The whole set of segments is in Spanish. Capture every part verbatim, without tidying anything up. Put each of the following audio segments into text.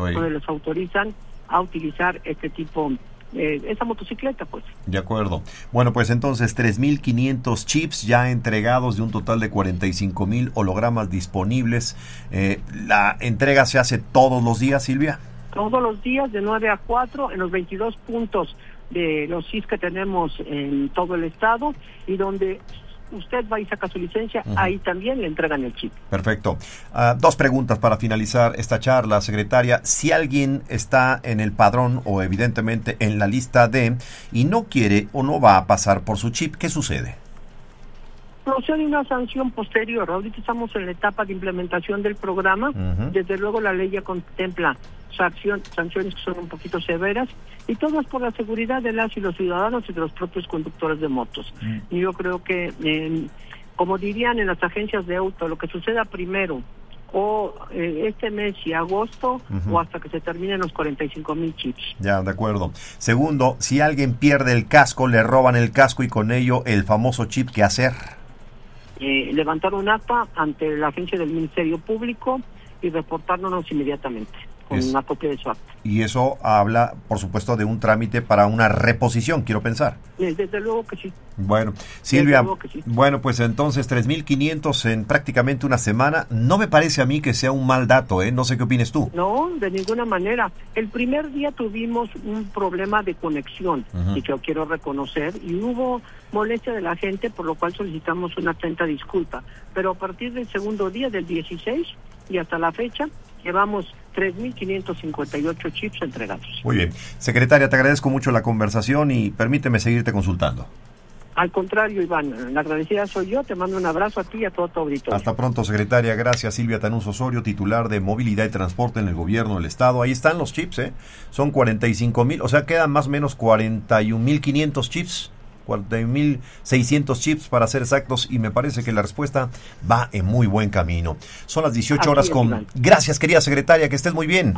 Oye. donde les autorizan a utilizar este tipo, eh, esa motocicleta, pues. De acuerdo. Bueno, pues entonces tres mil quinientos chips ya entregados de un total de cuarenta y cinco mil hologramas disponibles. Eh, ¿La entrega se hace todos los días, Silvia? Todos los días de nueve a cuatro en los veintidós puntos de los chips que tenemos en todo el estado, y donde usted va y saca su licencia, uh-huh. ahí también le entregan el chip. Perfecto. Uh, dos preguntas para finalizar esta charla, secretaria. Si alguien está en el padrón o evidentemente en la lista D y no quiere o no va a pasar por su chip, ¿qué sucede? Procede una sanción posterior. Ahorita estamos en la etapa de implementación del programa. Uh-huh. Desde luego la ley ya contempla sanción, sanciones que son un poquito severas, y todo es por la seguridad de las y los ciudadanos y de los propios conductores de motos. Uh-huh. Y yo creo que, eh, como dirían en las agencias de auto, lo que suceda primero, o eh, este mes y agosto, uh-huh. o hasta que se terminen los cuarenta y cinco mil chips. Ya, de acuerdo. Segundo, si alguien pierde el casco, le roban el casco y con ello el famoso chip, ¿qué hacer? Eh, levantar un acta ante la agencia del Ministerio Público y reportárnoslos inmediatamente con es, una copia de su acta. Y eso habla, por supuesto, de un trámite para una reposición, quiero pensar. Desde luego que sí. Bueno, Silvia, sí. bueno, pues entonces tres mil quinientos en prácticamente una semana, no me parece a mí que sea un mal dato, ¿eh? No sé qué opines tú. No, de ninguna manera. El primer día tuvimos un problema de conexión, uh-huh. y que yo quiero reconocer, y hubo molestia de la gente, por lo cual solicitamos una atenta disculpa. Pero a partir del segundo día, del dieciséis, y hasta la fecha, llevamos tres mil quinientos cincuenta y ocho chips entregados. Muy bien. Secretaria, te agradezco mucho la conversación y permíteme seguirte consultando. Al contrario, Iván, la agradecida soy yo. Te mando un abrazo a ti y a todo tu auditorio. Hasta pronto, secretaria. Gracias. Silvia Tanús Osorio, titular de Movilidad y Transporte en el Gobierno del Estado. Ahí están los chips, ¿eh? Son cuarenta y cinco mil, o sea, quedan más o menos cuarenta y un mil quinientos chips. cuarenta y un mil seiscientos chips para ser exactos, y me parece que la respuesta va en muy buen camino. Son las dieciocho horas con... Iván. Gracias, querida secretaria, que estés muy bien.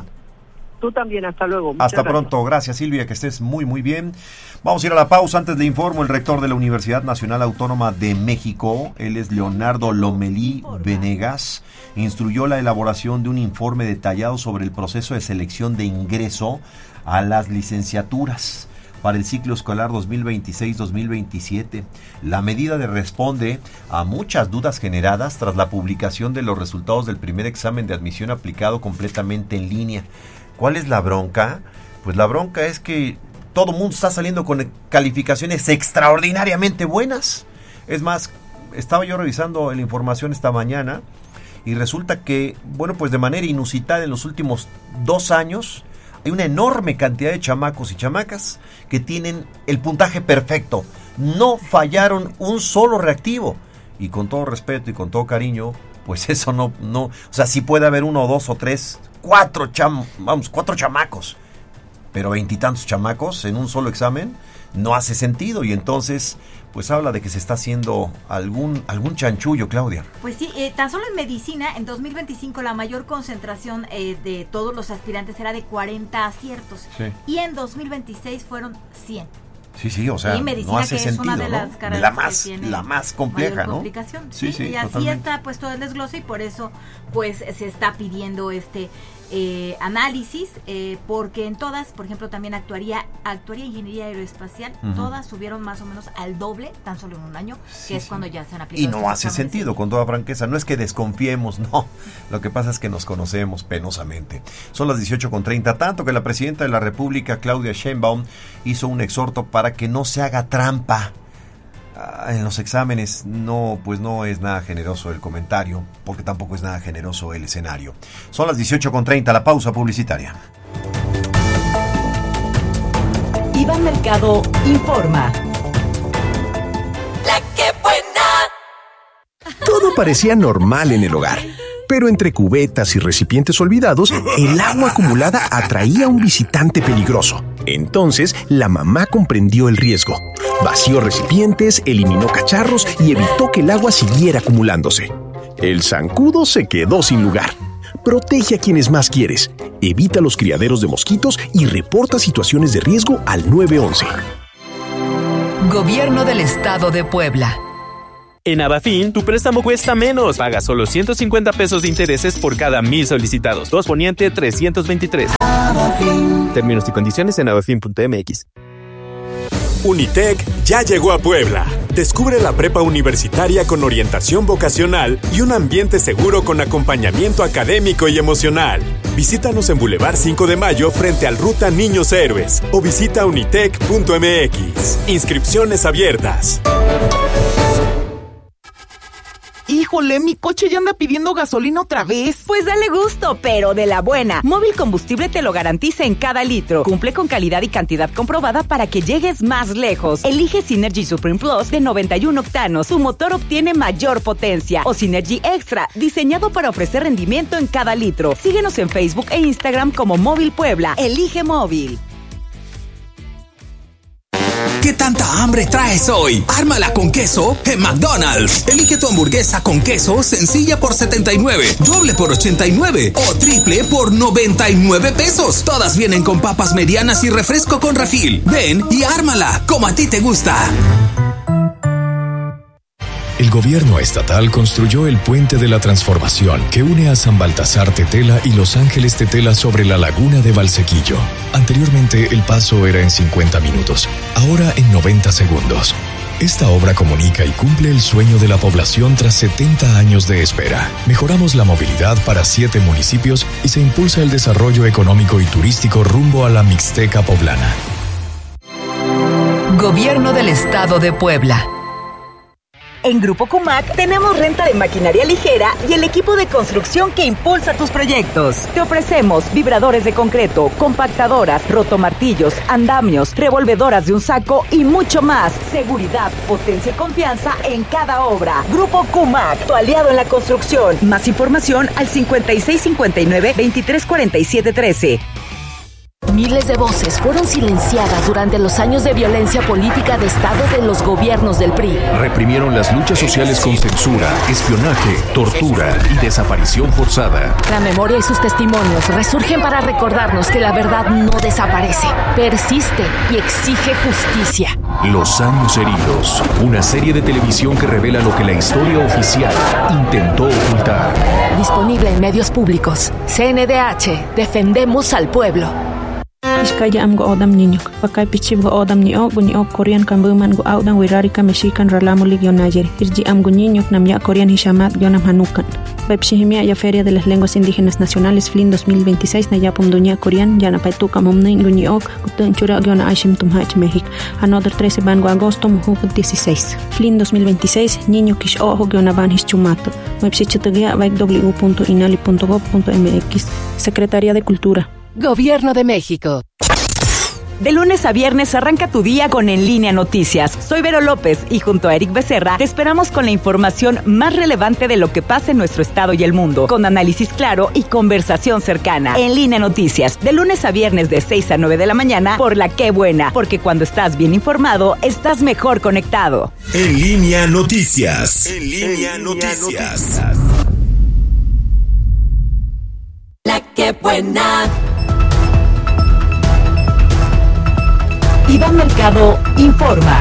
Tú también, hasta luego. Muchas hasta gracias. Pronto, gracias Silvia, que estés muy muy bien. Vamos a ir a la pausa. Antes le informo, el rector de la Universidad Nacional Autónoma de México, él es Leonardo Lomelí Venegas, instruyó la elaboración de un informe detallado sobre el proceso de selección de ingreso a las licenciaturas para el ciclo escolar dos mil veintiséis dos mil veintisiete. La medida de responde a muchas dudas generadas tras la publicación de los resultados del primer examen de admisión aplicado completamente en línea. ¿Cuál es la bronca? Pues la bronca es que todo mundo está saliendo con calificaciones extraordinariamente buenas. Es más, estaba yo revisando la información esta mañana y resulta que, bueno, pues de manera inusitada en los últimos dos años hay una enorme cantidad de chamacos y chamacas que tienen el puntaje perfecto. No fallaron un solo reactivo. Y con todo respeto y con todo cariño, pues eso no, no, o sea, sí puede haber uno, dos o tres, cuatro cham, vamos, cuatro chamacos, pero veintitantos chamacos en un solo examen no hace sentido, y entonces pues habla de que se está haciendo algún algún chanchullo, Claudia. Pues sí, eh, tan solo en medicina, en dos mil veinticinco la mayor concentración eh, de todos los aspirantes era de cuarenta aciertos, sí. Y en dos mil veintiséis fueron cien. Sí, sí, o sea, sí, medicina, no hace que sentido, es una de las ¿no? carreras La más, que tiene la más compleja, ¿no? Complicación. Sí, sí, sí, y así totalmente. Está pues todo el desglose, y por eso pues se está pidiendo este eh, análisis, eh, porque en todas, por ejemplo, también actuaría actuaría ingeniería aeroespacial, uh-huh. Todas subieron más o menos al doble tan solo en un año, sí, que es sí. cuando ya se han aplicado. Y no hace sentido, con toda franqueza. No es que desconfiemos, no. Lo que pasa es que nos conocemos penosamente. Son las dieciocho con treinta, tanto que la presidenta de la República, Claudia Sheinbaum, hizo un exhorto para que no se haga trampa en los exámenes. No, pues no es nada generoso el comentario, porque tampoco es nada generoso el escenario. Son las dieciocho con treinta, la pausa publicitaria. Iván Mercado informa. La que buena. Todo parecía normal en el hogar, pero entre cubetas y recipientes olvidados, el agua acumulada atraía a un visitante peligroso. Entonces, la mamá comprendió el riesgo. Vació recipientes, eliminó cacharros y evitó que el agua siguiera acumulándose. El zancudo se quedó sin lugar. Protege a quienes más quieres, evita los criaderos de mosquitos y reporta situaciones de riesgo al nueve once. Gobierno del Estado de Puebla. En Abafin, tu préstamo cuesta menos. Paga solo ciento cincuenta pesos de intereses por cada mil solicitados. dos Poniente trescientos veintitrés. Abafin. Términos y condiciones en abafin punto m x. Unitec ya llegó a Puebla. Descubre la prepa universitaria con orientación vocacional y un ambiente seguro con acompañamiento académico y emocional. Visítanos en Boulevard cinco de Mayo frente al Ruta Niños Héroes o visita unitec punto m x. Inscripciones abiertas. Híjole, mi coche ya anda pidiendo gasolina otra vez. Pues dale gusto, pero de la buena. Móvil Combustible te lo garantiza en cada litro. Cumple con calidad y cantidad comprobada para que llegues más lejos. Elige Synergy Supreme Plus de noventa y uno octanos. Su motor obtiene mayor potencia. O Synergy Extra, diseñado para ofrecer rendimiento en cada litro. Síguenos en Facebook e Instagram como Móvil Puebla. Elige Móvil. ¿Qué tanta hambre traes hoy? Ármala con queso en McDonald's. Elige tu hamburguesa con queso sencilla por setenta y nueve, doble por ochenta y nueve o triple por noventa y nueve pesos. Todas vienen con papas medianas y refresco con refil. Ven y ármala como a ti te gusta. El gobierno estatal construyó el Puente de la Transformación que une a San Baltasar Tetela y Los Ángeles Tetela sobre la laguna de Valsequillo. Anteriormente el paso era en cincuenta minutos, ahora en noventa segundos. Esta obra comunica y cumple el sueño de la población tras setenta años de espera. Mejoramos la movilidad para siete municipios y se impulsa el desarrollo económico y turístico rumbo a la Mixteca poblana. Gobierno del Estado de Puebla. En Grupo Cumac tenemos renta de maquinaria ligera y el equipo de construcción que impulsa tus proyectos. Te ofrecemos vibradores de concreto, compactadoras, rotomartillos, andamios, revolvedoras de un saco y mucho más. Seguridad, potencia y confianza en cada obra. Grupo Cumac, tu aliado en la construcción. Más información al cincuenta y seis cincuenta y nueve, veintitrés cuarenta y siete trece. Miles de voces fueron silenciadas durante los años de violencia política de Estado de los gobiernos del P R I. Reprimieron las luchas sociales con censura, espionaje, tortura y desaparición forzada. La memoria y sus testimonios resurgen para recordarnos que la verdad no desaparece, persiste y exige justicia. Los años heridos, una serie de televisión que revela lo que la historia oficial intentó ocultar. Disponible en medios públicos. C N D H, defendemos al pueblo. Iskaya am go odam niño, pakai pichib go odam ni o guni o Korean kambuman go audan wirari ka mexican ralamo ligio nayer. Irji am go niño nam ya Korean hishamat gionam hanukan. Pepshihimia ya Feria de las Lenguas Indígenas Nacionales F L I N dos mil veintiséis na ya pomduña Korean ya na paituka momne guni ok gutun chura giona aishim tumhach México. Another trece van go agosto mujuk dieciséis. F L I N dos mil veintiséis niño kish ojo giona van hischumato. Website baik w punto inali punto gob punto m x. Secretaría de Cultura. Gobierno de México. De lunes a viernes arranca tu día con En Línea Noticias. Soy Vero López y junto a Eric Becerra te esperamos con la información más relevante de lo que pasa en nuestro estado y el mundo, con análisis claro y conversación cercana. En Línea Noticias, de lunes a viernes de seis a nueve de la mañana por la Qué Buena, porque cuando estás bien informado, estás mejor conectado. En Línea Noticias. En Línea Noticias. La Qué Buena. Iván Mercado informa.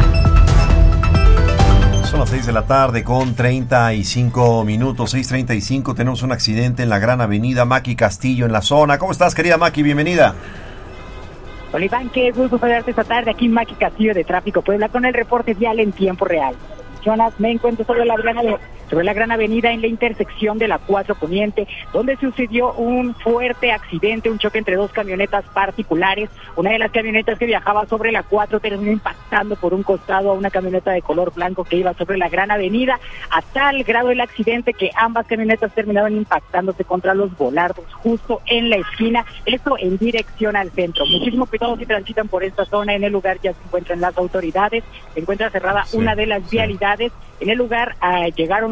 Son las seis de la tarde con treinta y cinco minutos, seis treinta y cinco. Tenemos un accidente en la Gran Avenida. Maki Castillo en la zona. ¿Cómo estás, querida Maki? Bienvenida. Hola, Iván, qué gusto saludarte esta tarde aquí en Maki Castillo de Tráfico Puebla con el reporte vial en tiempo real. Jonas, me encuentro sobre la gran sobre la gran avenida en la intersección de la cuatro Poniente, donde sucedió un fuerte accidente, un choque entre dos camionetas particulares. Una de las camionetas que viajaba sobre la cuatro terminó impactando por un costado a una camioneta de color blanco que iba sobre la gran avenida, a tal grado el accidente que ambas camionetas terminaron impactándose contra los volardos justo en la esquina, esto en dirección al centro. Muchísimo cuidado si transitan por esta zona. En el lugar ya se encuentran las autoridades, se encuentra cerrada sí, una de las vialidades. Sí. En el lugar uh, llegaron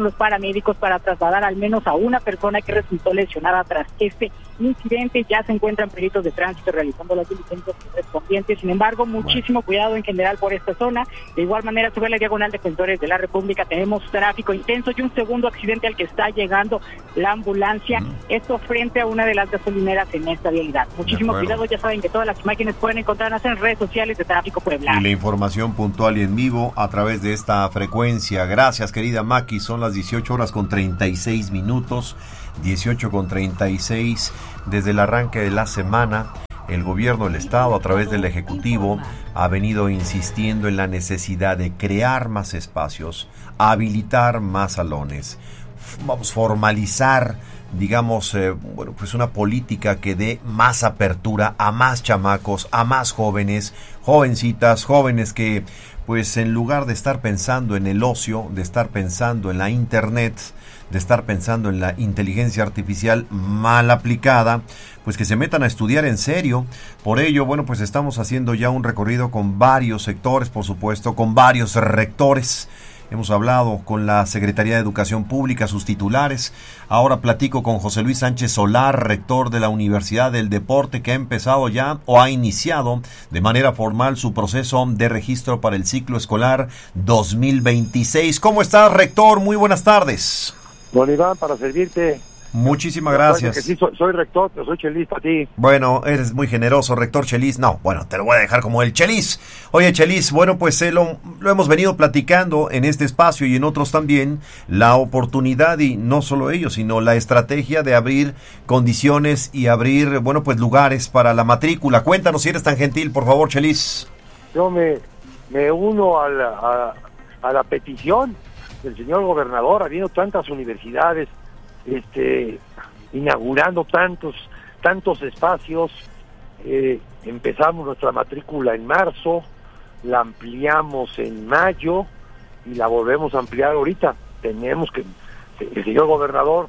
los paramédicos para trasladar al menos a una persona que resultó lesionada tras este incidente. Ya se encuentran peritos de tránsito realizando las diligencias correspondientes. Sin embargo, muchísimo bueno. cuidado en general por esta zona. De igual manera, sobre la diagonal Defensores de la República tenemos tráfico intenso y un segundo accidente al que está llegando la ambulancia. Mm. Esto frente a una de las gasolineras en esta vialidad. Muchísimo cuidado, ya saben que todas las imágenes pueden encontrarlas en redes sociales de Tráfico Puebla. Y la información puntual y en vivo a través de esta frecuencia. Gracias, querida Maki. Son las dieciocho horas con treinta y seis minutos. dieciocho con treinta y seis. Desde el arranque de la semana, el gobierno del Estado, a través del Ejecutivo, ha venido insistiendo en la necesidad de crear más espacios, habilitar más salones, vamos, formalizar, digamos, eh, bueno, pues una política que dé más apertura a más chamacos, a más jóvenes, jovencitas, jóvenes que, pues en lugar de estar pensando en el ocio, de estar pensando en la internet, de estar pensando en la inteligencia artificial mal aplicada, pues que se metan a estudiar en serio. Por ello, bueno, pues estamos haciendo ya un recorrido con varios sectores, por supuesto, con varios rectores. Hemos hablado con la Secretaría de Educación Pública, sus titulares. Ahora platico con José Luis Sánchez Solar, rector de la Universidad del Deporte, que ha empezado ya o ha iniciado de manera formal su proceso de registro para el ciclo escolar dos mil veintiséis. ¿Cómo estás, rector? Muy buenas tardes. Don Iván, para servirte. Muchísimas gracias. Que sí, soy, soy rector, pero soy Chelis para ti. Bueno, eres muy generoso, rector Chelis. No, bueno, te lo voy a dejar como el Chelis. Oye, Chelis, bueno, pues eh, lo, lo hemos venido platicando en este espacio y en otros también, la oportunidad y no solo ellos, sino la estrategia de abrir condiciones y abrir, bueno, pues lugares para la matrícula. Cuéntanos si eres tan gentil, por favor, Chelis. Yo me, me uno a la, a, a la petición del señor gobernador, habiendo tantas universidades, este inaugurando tantos tantos espacios. Eh, empezamos nuestra matrícula en marzo, la ampliamos en mayo y la volvemos a ampliar ahorita. Tenemos que, el señor gobernador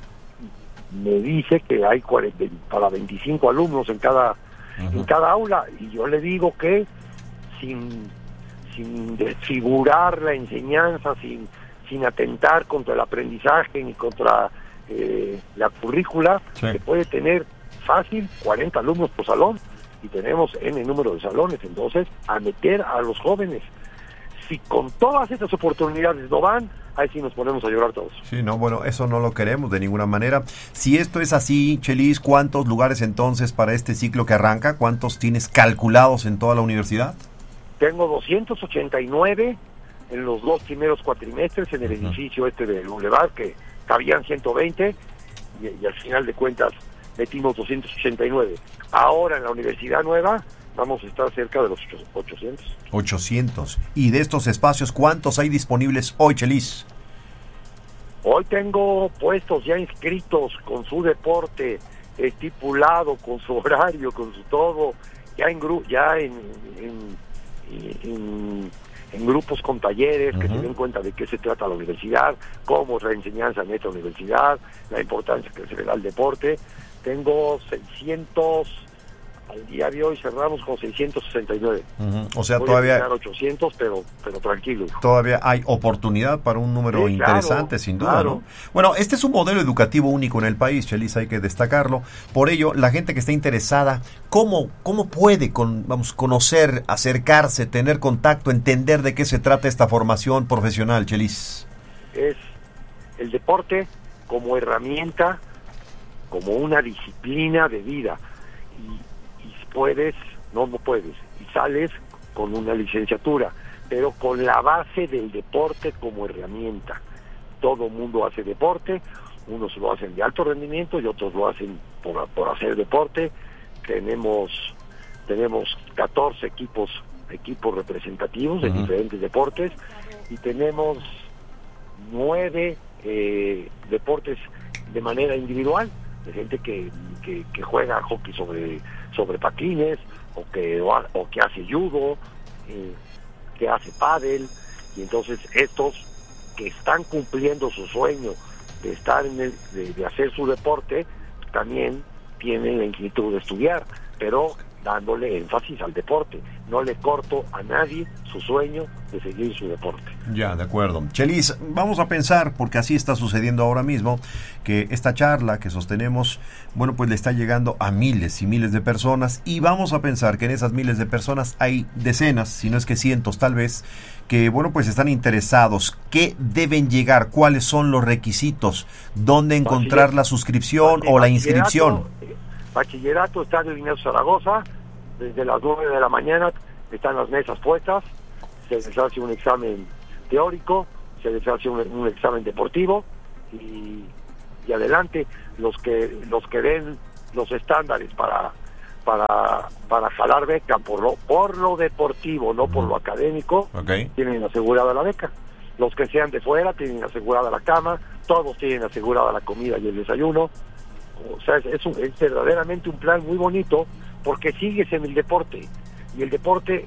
me dice que hay cuarenta, para veinticinco alumnos en cada uh-huh. en cada aula, y yo le digo que sin sin desfigurar la enseñanza, sin sin atentar contra el aprendizaje ni contra eh, la currícula, sí. Se puede tener fácil cuarenta alumnos por salón, y tenemos N número de salones. Entonces, a meter a los jóvenes. Si con todas estas oportunidades no van, ahí sí nos ponemos a llorar todos. Sí, no, bueno, eso no lo queremos de ninguna manera. Si esto es así, Chelis, ¿cuántos lugares entonces para este ciclo que arranca? ¿Cuántos tienes calculados en toda la universidad? Tengo doscientos ochenta y nueve en los dos primeros cuatrimestres en el uh-huh. edificio este del Boulevard, que cabían ciento veinte, y, y al final de cuentas metimos doscientos ochenta y nueve. Ahora en la universidad nueva vamos a estar cerca de los ochocientos. ochocientos. ¿Y de estos espacios cuántos hay disponibles hoy, Chelis? Hoy tengo puestos ya inscritos con su deporte estipulado, con su horario, con su todo, ya en gru- ya en, en, en, en grupos con talleres uh-huh. que se den cuenta de qué se trata la universidad, cómo es la enseñanza en esta universidad, la importancia que se le da al deporte. Tengo seiscientos, al día de hoy cerramos con seiscientos sesenta y nueve. Uh-huh. O sea, voy todavía a ochocientos, pero pero tranquilo. Todavía hay oportunidad para un número sí, interesante, claro, sin duda, claro. ¿no? Bueno, este es un modelo educativo único en el país, Chelis, hay que destacarlo. Por ello, la gente que está interesada, ¿cómo cómo puede con, vamos conocer, acercarse, tener contacto, entender de qué se trata esta formación profesional, Chelis? Es el deporte como herramienta, como una disciplina de vida, y, y puedes, no, no puedes, y sales con una licenciatura, pero con la base del deporte como herramienta. Todo mundo hace deporte, unos lo hacen de alto rendimiento y otros lo hacen por, por hacer deporte. Tenemos tenemos catorce equipos equipos representativos de uh-huh. diferentes deportes, y tenemos nueve eh, deportes de manera individual, de gente que, que, que juega hockey sobre sobre patines, o que o, o que hace judo, eh, que hace pádel, y entonces estos que están cumpliendo su sueño de estar en el, de, de hacer su deporte, también tienen la inquietud de estudiar. pero dándole énfasis al deporte. No le corto a nadie su sueño de seguir su deporte. Ya, de acuerdo. Chelis, vamos a pensar, porque así está sucediendo ahora mismo, que esta charla que sostenemos, bueno, pues le está llegando a miles y miles de personas, y vamos a pensar que en esas miles de personas hay decenas, si no es que cientos tal vez, que, bueno, pues están interesados. ¿Qué deben llegar? ¿Cuáles son los requisitos? ¿Dónde encontrar la suscripción o la inscripción? Bachillerato, Estadio Ignacio Zaragoza, desde las nueve de la mañana están las mesas puestas, se les hace un examen teórico, se les hace un, un examen deportivo, y, y adelante, los que los que den los estándares para para para jalar beca por lo, por lo deportivo, no por lo académico, okay, tienen asegurada la beca. Los que sean de fuera tienen asegurada la cama, todos tienen asegurada la comida y el desayuno. O sea, es, es, un, es verdaderamente un plan muy bonito, porque sigues en el deporte, y el deporte,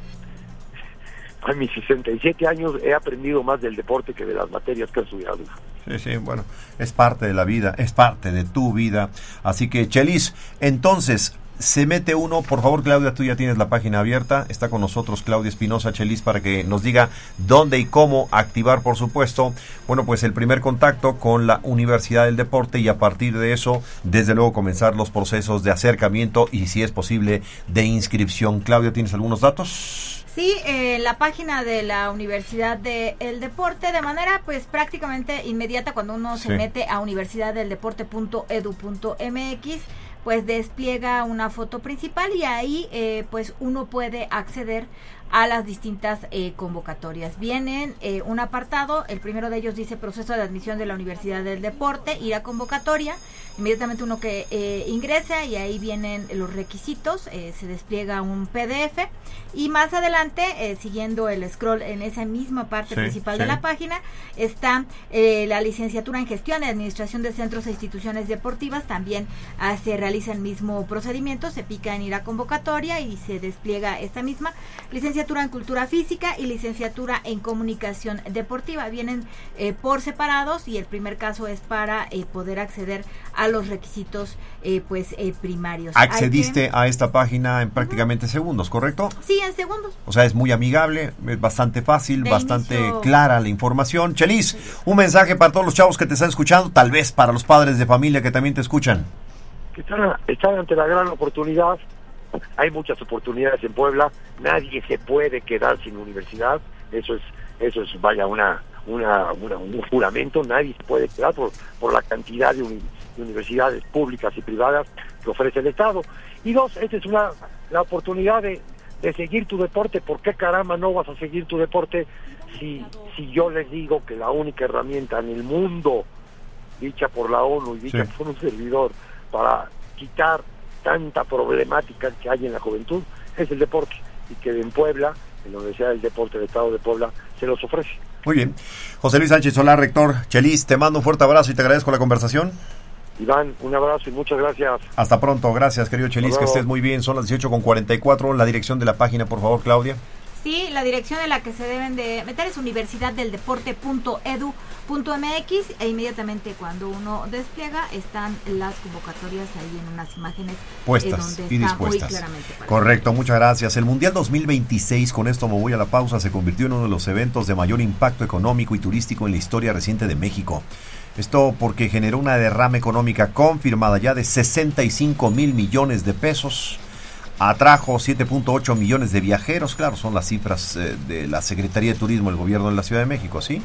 a mis sesenta y siete años he aprendido más del deporte que de las materias que he estudiado. Sí, sí, bueno, es parte de la vida, es parte de tu vida. Así que, Chelis, entonces, se mete uno, por favor, Claudia, tú ya tienes la página abierta, está con nosotros Claudia Espinosa, Chelis, para que nos diga dónde y cómo activar, por supuesto, bueno, pues el primer contacto con la Universidad del Deporte, y a partir de eso, desde luego, comenzar los procesos de acercamiento y, si es posible, de inscripción. Claudia, ¿tienes algunos datos? Sí, eh, la página de la Universidad del Deporte, de manera pues prácticamente inmediata, cuando uno se Sí. mete a universidad del deporte punto edu punto eme equis, pues despliega una foto principal, y ahí eh, pues uno puede acceder a las distintas eh, convocatorias. Vienen eh, un apartado, el primero de ellos dice proceso de admisión de la Universidad del Deporte, ir a convocatoria, inmediatamente uno que eh, ingresa, y ahí vienen los requisitos, eh, se despliega un pe de efe, y más adelante, eh, siguiendo el scroll en esa misma parte Sí, principal sí. de la página, está eh, la licenciatura en gestión y administración de centros e instituciones deportivas. También ah, se realiza el mismo procedimiento, se pica en ir a convocatoria y se despliega esta misma licenciatura en cultura física y licenciatura en comunicación deportiva. Vienen eh, por separados, y el primer caso es para eh, poder acceder a los requisitos eh, pues eh, primarios. Accediste Hay que- a esta página en prácticamente segundos, ¿correcto? Sí, en segundos. O sea, es muy amigable, es bastante fácil, De bastante inicio- clara la información. Chelis, un mensaje para todos los chavos que te están escuchando, tal vez para los padres de familia que también te escuchan. Que están, están ante la gran oportunidad. Hay muchas oportunidades en Puebla, nadie se puede quedar sin universidad, eso es, eso es vaya una, una, una- un juramento, nadie se puede quedar por, por la cantidad de, uni- de universidades públicas y privadas que ofrece el Estado. Y dos, esta es una la oportunidad de, de seguir tu deporte. ¿Por qué caramba no vas a seguir tu deporte si, si yo les digo que la única herramienta en el mundo, dicha por la ONU y dicha Sí. por un servidor, para quitar tanta problemática que hay en la juventud, es el deporte, y que en Puebla, en la Universidad del Deporte del Estado de Puebla, se los ofrece. Muy bien. José Luis Sánchez Solá, rector. Chelis, te mando un fuerte abrazo y te agradezco la conversación. Iván, un abrazo y muchas gracias. Hasta pronto, gracias, querido Chelis, Hasta que luego. estés muy bien. Son las dieciocho con cuarenta y cuatro. La dirección de la página, por favor, Claudia. Sí, la dirección en la que se deben de meter es universidad del deporte punto edu punto eme equis, e inmediatamente cuando uno despliega están las convocatorias ahí en unas imágenes eh, Puestas donde y está dispuestas. muy claramente para- Correcto, muchas gracias. El Mundial dos mil veintiséis, con esto me voy a la pausa, se convirtió en uno de los eventos de mayor impacto económico y turístico en la historia reciente de México. Esto porque generó una derrama económica confirmada ya de sesenta y cinco mil millones de pesos. Atrajo siete punto ocho millones de viajeros, claro, son las cifras eh, de la Secretaría de Turismo del Gobierno de la Ciudad de México, ¿sí?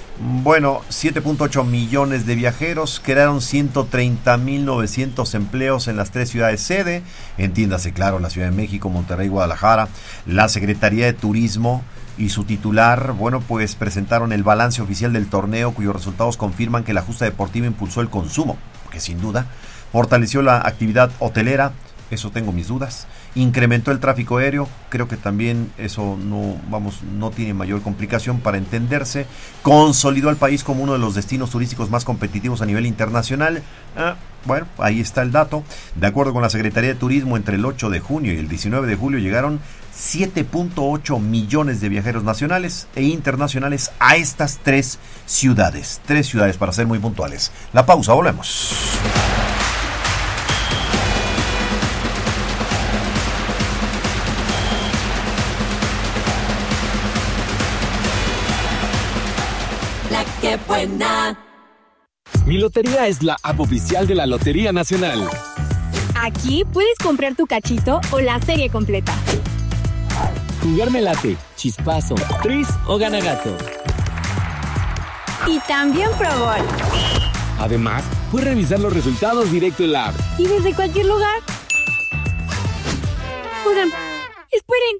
Bueno, siete punto ocho millones de viajeros, crearon ciento treinta mil novecientos empleos en las tres ciudades sede, entiéndase claro, la Ciudad de México, Monterrey, Guadalajara. La Secretaría de Turismo y su titular, bueno, pues presentaron el balance oficial del torneo, cuyos resultados confirman que la justa deportiva impulsó el consumo, que sin duda fortaleció la actividad hotelera, eso tengo mis dudas, incrementó el tráfico aéreo, creo que también eso no, vamos, no tiene mayor complicación para entenderse, consolidó al país como uno de los destinos turísticos más competitivos a nivel internacional. Ah, bueno, ahí está el dato. De acuerdo con la Secretaría de Turismo, entre el ocho de junio y el diecinueve de julio llegaron siete punto ocho millones de viajeros nacionales e internacionales a estas tres ciudades, tres ciudades para ser muy puntuales. La pausa, volvemos. que buena. Mi lotería es la app oficial de la Lotería Nacional. Aquí puedes comprar tu cachito o la serie completa. Jugarme late, chispazo, tris o ganagato. Y también Pro Gol. Además, puedes revisar los resultados directo en la app. Y desde cualquier lugar. Oigan, esperen.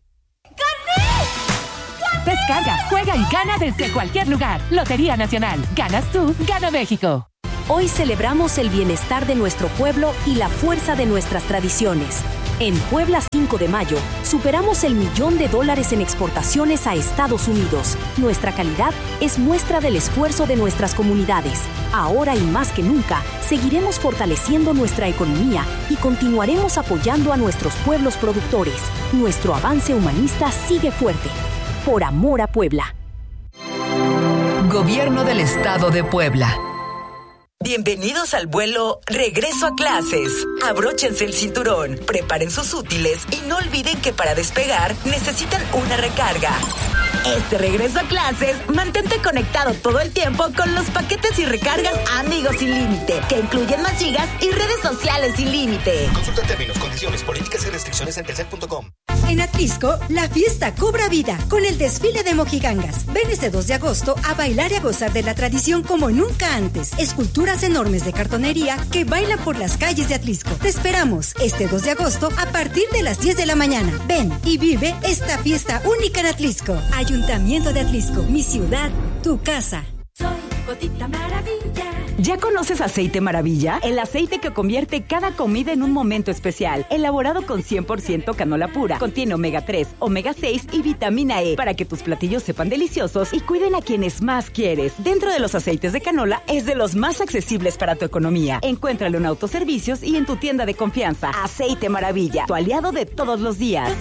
Descarga, juega y gana desde cualquier lugar. Lotería Nacional. Ganas tú, gana México. Hoy celebramos el bienestar de nuestro pueblo y la fuerza de nuestras tradiciones. En Puebla cinco de mayo, superamos el millón de dólares en exportaciones a Estados Unidos. Nuestra calidad es muestra del esfuerzo de nuestras comunidades. Ahora y más que nunca, seguiremos fortaleciendo nuestra economía y continuaremos apoyando a nuestros pueblos productores. Nuestro avance humanista sigue fuerte. Por amor a Puebla. Gobierno del Estado de Puebla. Bienvenidos al vuelo Regreso a Clases. Abróchense el cinturón, preparen sus útiles y no olviden que para despegar necesitan una recarga. Este regreso a clases, mantente conectado todo el tiempo con los paquetes y recargas Amigos Sin Límite, que incluyen más gigas y redes sociales sin límite. Consulta términos, condiciones, políticas y restricciones en telcel punto com. En Atlisco, la fiesta cobra vida con el desfile de mojigangas. Ven este dos de agosto a bailar y a gozar de la tradición como nunca antes. Esculturas enormes de cartonería que bailan por las calles de Atlisco. Te esperamos este dos de agosto a partir de las diez de la mañana. Ven y vive esta fiesta única en Atlisco. Ayuntamiento de Atlisco, mi ciudad, tu casa. Soy Gotita Maravilla. ¿Ya conoces Aceite Maravilla? El aceite que convierte cada comida en un momento especial. Elaborado con cien por ciento canola pura. Contiene omega tres, omega seis y vitamina E para que tus platillos sepan deliciosos y cuiden a quienes más quieres. Dentro de los aceites de canola es de los más accesibles para tu economía. Encuéntralo en autoservicios y en tu tienda de confianza. Aceite Maravilla, tu aliado de todos los días.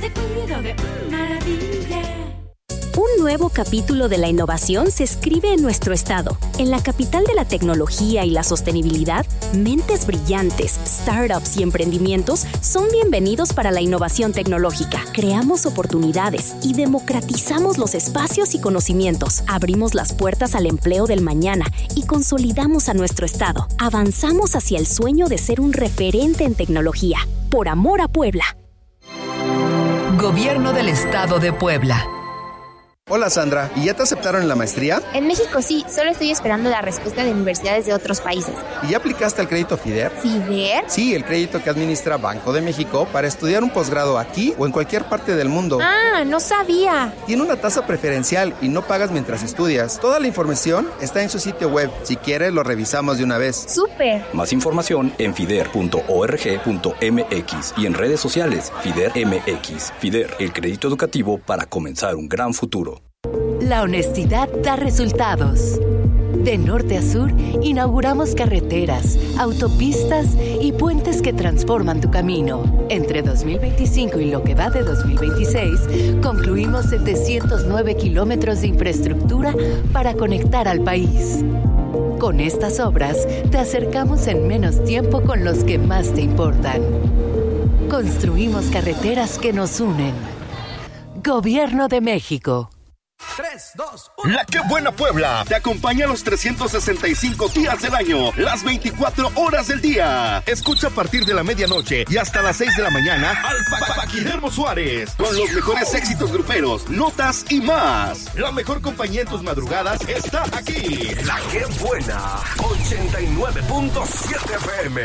Un nuevo capítulo de la innovación se escribe en nuestro estado. En la capital de la tecnología y la sostenibilidad, mentes brillantes, startups y emprendimientos son bienvenidos para la innovación tecnológica. Creamos oportunidades y democratizamos los espacios y conocimientos. Abrimos las puertas al empleo del mañana y consolidamos a nuestro estado. Avanzamos hacia el sueño de ser un referente en tecnología. Por amor a Puebla. Gobierno del Estado de Puebla. Hola Sandra, ¿y ya te aceptaron en la maestría? En México sí, solo estoy esperando la respuesta de universidades de otros países. ¿Y ya aplicaste al crédito FIDER? ¿FIDER? Sí, el crédito que administra Banco de México para estudiar un posgrado aquí o en cualquier parte del mundo. Ah, no sabía. Tiene una tasa preferencial y no pagas mientras estudias. Toda la información está en su sitio web. Si quieres, lo revisamos de una vez. ¡Súper! Más información en fider punto org punto mx y en redes sociales FIDER M X. FIDER, el crédito educativo para comenzar un gran futuro. La honestidad da resultados. De norte a sur, inauguramos carreteras, autopistas y puentes que transforman tu camino. Entre dos mil veinticinco y lo que va de dos mil veintiséis, concluimos setecientos nueve kilómetros de infraestructura para conectar al país. Con estas obras, te acercamos en menos tiempo con los que más te importan. Construimos carreteras que nos unen. Gobierno de México. tres, dos, uno. La que buena Puebla te acompaña los trescientos sesenta y cinco días del año, las veinticuatro horas del día. Escucha a partir de la medianoche y hasta las seis de la mañana al Paquidermo Suárez con los mejores éxitos gruperos, notas y más. La mejor compañía en tus madrugadas está aquí. La que buena, ochenta y nueve punto siete F M.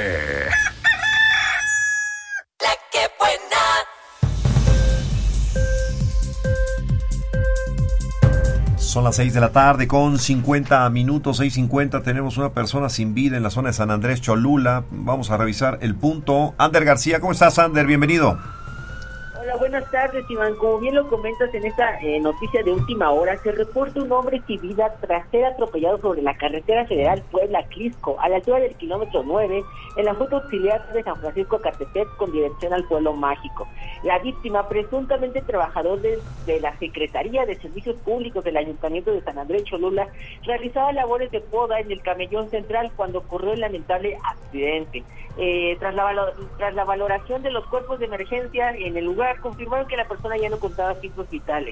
La que buena. Son las seis de la tarde con cincuenta minutos, seis cincuenta. Tenemos una persona sin vida en la zona de San Andrés Cholula. Vamos a revisar el punto. Ander García, ¿cómo estás, Ander? Bienvenido. Hola, buenas tardes, Iván. Como bien lo comentas en esta eh, noticia de última hora, se reporta un hombre sin vida tras ser atropellado sobre la carretera federal Puebla-Clisco, a la altura del kilómetro nueve, en la ruta auxiliar de San Francisco Catepec con dirección al Pueblo Mágico. La víctima, presuntamente trabajador de, de la Secretaría de Servicios Públicos del Ayuntamiento de San Andrés Cholula, realizaba labores de poda en el camellón central cuando ocurrió el lamentable accidente. Eh, tras, la valor, tras la valoración de los cuerpos de emergencia en el lugar, confirmaron que la persona ya no contaba signos vitales.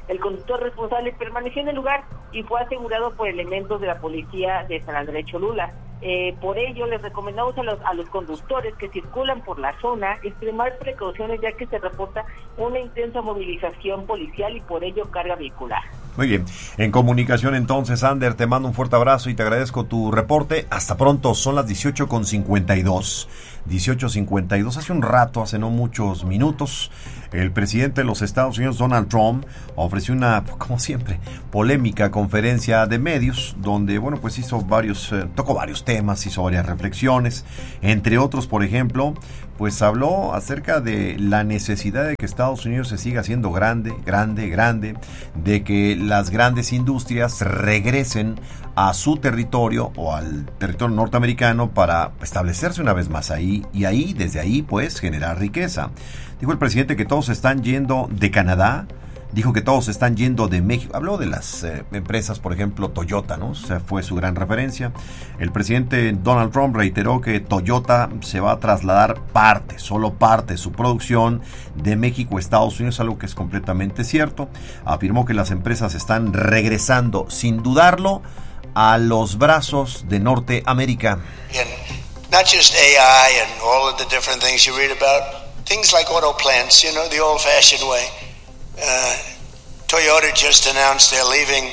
El conductor responsable permaneció en el lugar y fue asegurado por elementos de la policía de San Andrés Cholula. Eh, por ello, les recomendamos a los, a los conductores que circulan por la zona extremar precauciones, ya que se reporta una intensa movilización policial y por ello carga vehicular. Muy bien, en comunicación entonces, Ander, te mando un fuerte abrazo y te agradezco tu reporte. Hasta pronto, son las dieciocho con cincuenta y dos. dieciocho cincuenta y dos, hace un rato, hace no muchos minutos, el presidente de los Estados Unidos, Donald Trump, ofreció una, como siempre, polémica conferencia de medios, donde, bueno, pues hizo varios, eh, tocó varios temas, hizo varias reflexiones, entre otros, por ejemplo, pues habló acerca de la necesidad de que Estados Unidos se siga haciendo grande, grande, grande, de que las grandes industrias regresen a su territorio o al territorio norteamericano para establecerse una vez más ahí y ahí, desde ahí, pues, generar riqueza. Dijo el presidente que todos están yendo de Canadá, dijo que todos están yendo de México. Habló de las eh, empresas, por ejemplo, Toyota, ¿no? O sea, fue su gran referencia. El presidente Donald Trump reiteró que Toyota se va a trasladar parte, solo parte de su producción de México a Estados Unidos, algo que es completamente cierto. Afirmó que las empresas están regresando, sin dudarlo, a los brazos de Norteamérica. Not just A I and all of the different things you read about, things like auto plants, you know, the old-fashioned way. Uh, Toyota just announced they're leaving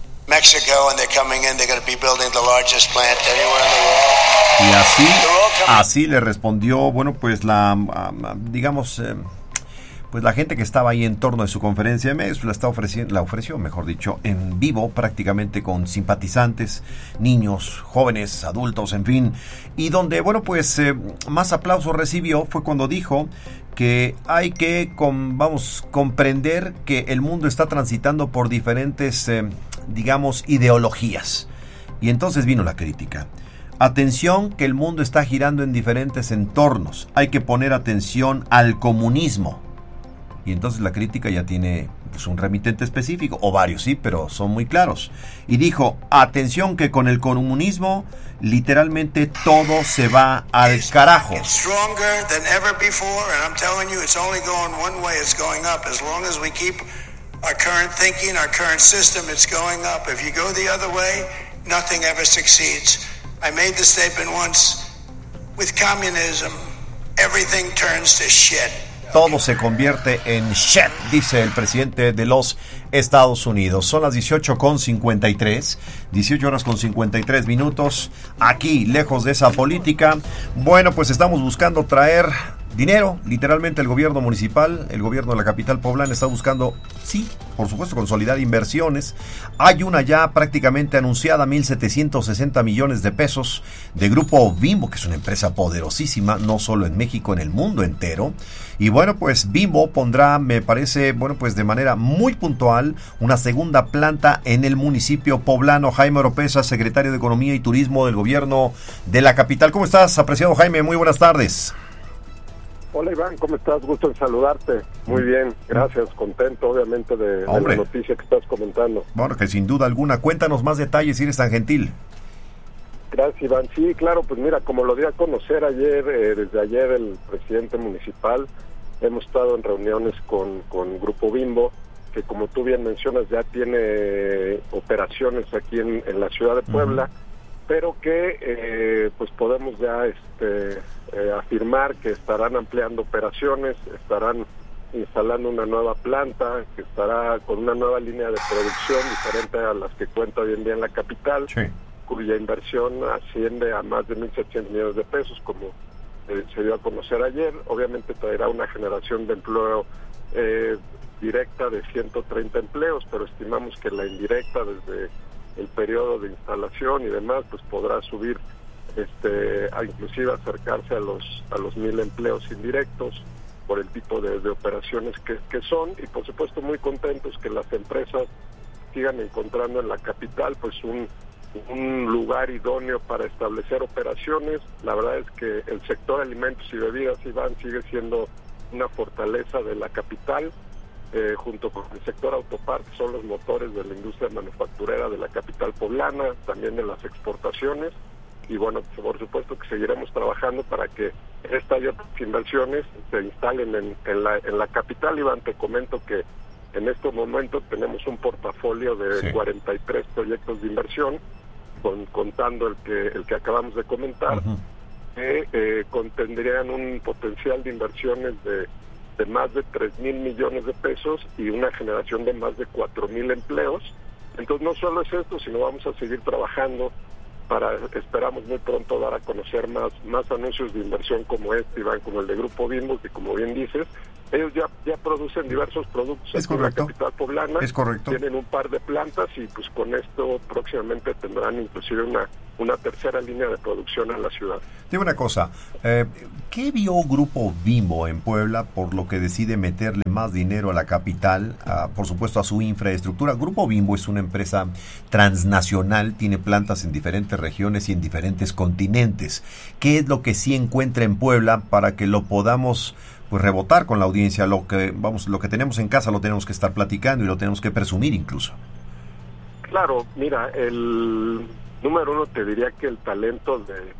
Mexico and they're coming in. They're going to be building the largest plant anywhere in the world. Y así, así le respondió, bueno, pues la, digamos, eh, pues la gente que estaba ahí en torno de su conferencia de medios, la está ofreciendo, la ofreció, mejor dicho, en vivo, prácticamente con simpatizantes, niños, jóvenes, adultos, en fin, y donde, bueno, pues eh, más aplausos recibió fue cuando dijo que hay que, con, vamos, comprender que el mundo está transitando por diferentes, eh, digamos, ideologías. Y entonces vino la crítica. Atención, que el mundo está girando en diferentes entornos. Hay que poner atención al comunismo. Y entonces la crítica ya tiene, pues, un remitente específico, o varios, sí, pero son muy claros. Y dijo, atención que con el comunismo literalmente todo se va al carajo. Stronger than ever before, and I'm telling you, it's only going one way. It's going up. As long as we keep our current thinking, our current system, it's going up. If you go the other way, nothing ever succeeds. I made the statement once. With communism, everything turns to shit. Todo se convierte en shit, dice el presidente de los Estados Unidos. Son las dieciocho con cincuenta y tres, dieciocho horas con cincuenta y tres minutos, aquí, lejos de esa política. Bueno, pues estamos buscando traer dinero, literalmente el gobierno municipal, el gobierno de la capital poblana está buscando, sí, por supuesto, consolidar inversiones. Hay una ya prácticamente anunciada, mil setecientos sesenta millones de pesos, de Grupo Bimbo, que es una empresa poderosísima, no solo en México, en el mundo entero. Y bueno, pues Bimbo pondrá, me parece, bueno, pues de manera muy puntual, una segunda planta en el municipio poblano. Jaime Oropesa, secretario de Economía y Turismo del gobierno de la capital. ¿Cómo estás, apreciado Jaime? Muy buenas tardes. Hola Iván, ¿cómo estás? Gusto en saludarte. Muy bien, gracias, contento obviamente de, de la noticia que estás comentando. Bueno, que sin duda alguna, cuéntanos más detalles si eres tan gentil. Gracias Iván, sí, claro, pues mira, como lo di a conocer ayer, eh, desde ayer el presidente municipal, hemos estado en reuniones con, con Grupo Bimbo, que como tú bien mencionas ya tiene operaciones aquí en, en la ciudad de Puebla, uh-huh. pero que eh, pues podemos ya este eh, afirmar que estarán ampliando operaciones, estarán instalando una nueva planta, que estará con una nueva línea de producción diferente a las que cuenta hoy en día en la capital, sí. cuya inversión asciende a más de mil setecientos millones de pesos, como eh, se dio a conocer ayer. Obviamente traerá una generación de empleo eh, directa de ciento treinta empleos, pero estimamos que la indirecta, desde el periodo de instalación y demás, pues podrá subir este a inclusive acercarse a los a los mil empleos indirectos por el tipo de, de operaciones que, que son, y por supuesto muy contentos que las empresas sigan encontrando en la capital pues un un lugar idóneo para establecer operaciones. La verdad es que el sector alimentos y bebidas, Iván, sigue siendo una fortaleza de la capital. Eh, junto con el sector autopartes, son los motores de la industria manufacturera de la capital poblana, también de las exportaciones, y bueno, por supuesto que seguiremos trabajando para que estas y otras inversiones se instalen en, en, la, en la capital. Iván, te comento que En este momento tenemos un portafolio de sí. cuarenta y tres proyectos de inversión, con, contando el que el que acabamos de comentar, uh-huh. que eh, contendrían un potencial de inversiones de, de más de tres mil millones de pesos y una generación de más de cuatro mil empleos. Entonces no solo es esto, sino vamos a seguir trabajando para, esperamos muy pronto dar a conocer más, más anuncios de inversión como este, Iván, como el de Grupo Bimbo, que como bien dices, ellos ya, ya producen diversos productos es en la capital poblana. Es correcto. Tienen un par de plantas y pues con esto próximamente tendrán inclusive una, una tercera línea de producción en la ciudad. Dime una cosa, eh, ¿qué vio Grupo Bimbo en Puebla por lo que decide meterle más dinero a la capital, a, por supuesto a su infraestructura? Grupo Bimbo es una empresa transnacional, tiene plantas en diferentes regiones y en diferentes continentes. ¿Qué es lo que sí encuentra en Puebla para que lo podamos pues rebotar con la audiencia? Lo que vamos, lo que tenemos en casa lo tenemos que estar platicando y lo tenemos que presumir incluso. Claro, mira, el número uno te diría que el talento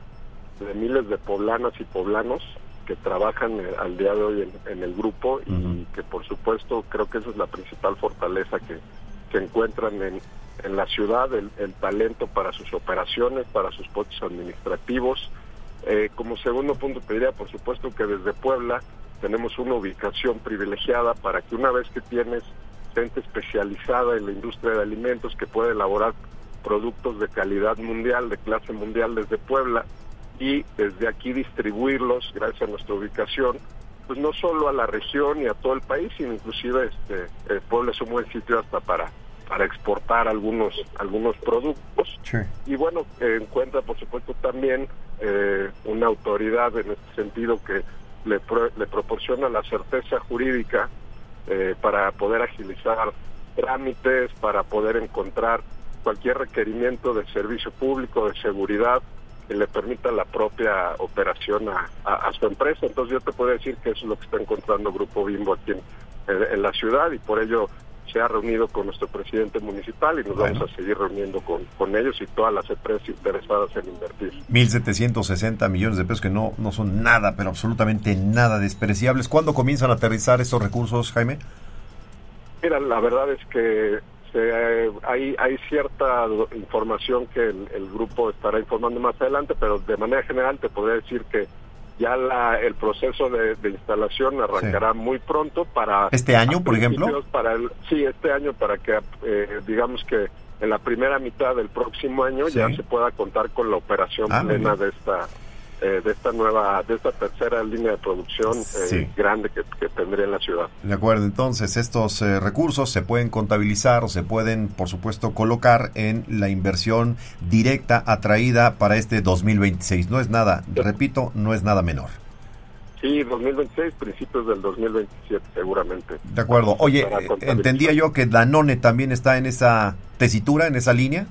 de, de miles de poblanas y poblanos que trabajan al día de hoy en, en el grupo y uh-huh. que por supuesto creo que esa es la principal fortaleza que se encuentran en, en la ciudad, el, el talento para sus operaciones, para sus puestos administrativos. Eh, como segundo punto te diría, por supuesto, que desde Puebla tenemos una ubicación privilegiada para que una vez que tienes gente especializada en la industria de alimentos que puede elaborar productos de calidad mundial, de clase mundial desde Puebla, y desde aquí distribuirlos gracias a nuestra ubicación, pues no solo a la región y a todo el país, sino inclusive este eh, Puebla es un buen sitio hasta para para exportar algunos algunos productos. Sí. Y bueno, eh, encuentra por supuesto también eh, una autoridad en este sentido que le, pro, le proporciona la certeza jurídica eh, para poder agilizar trámites, para poder encontrar cualquier requerimiento de servicio público, de seguridad, que le permita la propia operación a, a, a su empresa. Entonces yo te puedo decir que eso es lo que está encontrando Grupo Bimbo aquí en, en, en la ciudad, y por ello se ha reunido con nuestro presidente municipal y nos bueno. vamos a seguir reuniendo con, con ellos y todas las empresas interesadas en invertir. mil setecientos sesenta millones de pesos que no, no son nada, pero absolutamente nada despreciables. ¿Cuándo comienzan a aterrizar estos recursos, Jaime? Mira, la verdad es que se, hay, hay cierta información que el, el grupo estará informando más adelante, pero de manera general te podría decir que ya la, el proceso de, de instalación arrancará sí. muy pronto para... ¿Este año, por ejemplo? Para el, sí, este año para que, eh, digamos que en la primera mitad del próximo año sí. ya se pueda contar con la operación ah, plena de esta eh, de esta nueva, de esta tercera línea de producción eh, sí. grande que, que tendría en la ciudad. De acuerdo, entonces estos eh, recursos se pueden contabilizar o se pueden, por supuesto, colocar en la inversión directa atraída para este dos mil veintiséis. No es nada, sí. repito, no es nada menor. Sí, dos mil veintiséis, principios del dos mil veintisiete, seguramente. De acuerdo. Oye, entendía yo que Danone también está en esa tesitura, en esa línea.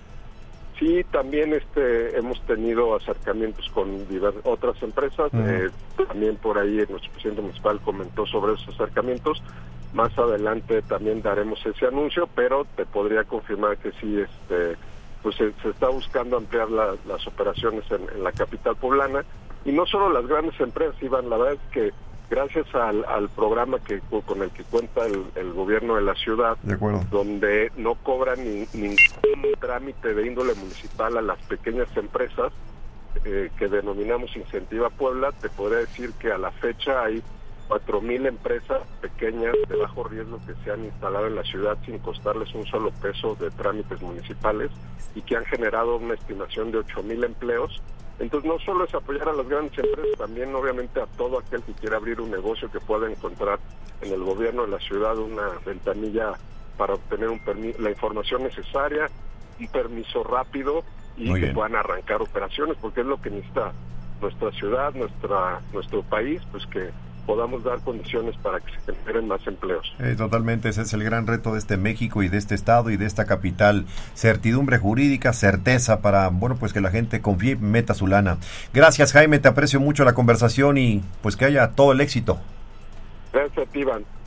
Sí, también este hemos tenido acercamientos con diversas otras empresas. Uh-huh. eh, también por ahí nuestro presidente municipal comentó sobre esos acercamientos. Más adelante también daremos ese anuncio, pero te podría confirmar que sí, este, pues se, se está buscando ampliar la, las operaciones en, en la capital poblana. Y no solo las grandes empresas, Iván, la verdad es que gracias al, al programa que con el que cuenta el, el gobierno de la ciudad, de acuerdo. donde no cobran ni, ningún trámite de índole municipal a las pequeñas empresas, eh, que denominamos Incentiva Puebla, te podría decir que a la fecha hay cuatro mil empresas pequeñas de bajo riesgo que se han instalado en la ciudad sin costarles un solo peso de trámites municipales y que han generado una estimación de ocho mil empleos. Entonces no solo es apoyar a las grandes empresas, también obviamente a todo aquel que quiera abrir un negocio que pueda encontrar en el gobierno de la ciudad una ventanilla para obtener un permi- la información necesaria, un permiso rápido y Muy que bien. puedan arrancar operaciones, porque es lo que necesita nuestra ciudad, nuestra nuestro país, pues que podamos dar condiciones para que se generen más empleos. Eh, totalmente, ese es el gran reto de este México y de este estado y de esta capital. Certidumbre jurídica, certeza para, bueno, pues que la gente confíe y meta su lana. Gracias, Jaime, te aprecio mucho la conversación y pues que haya todo el éxito. Gracias a ti, Iván.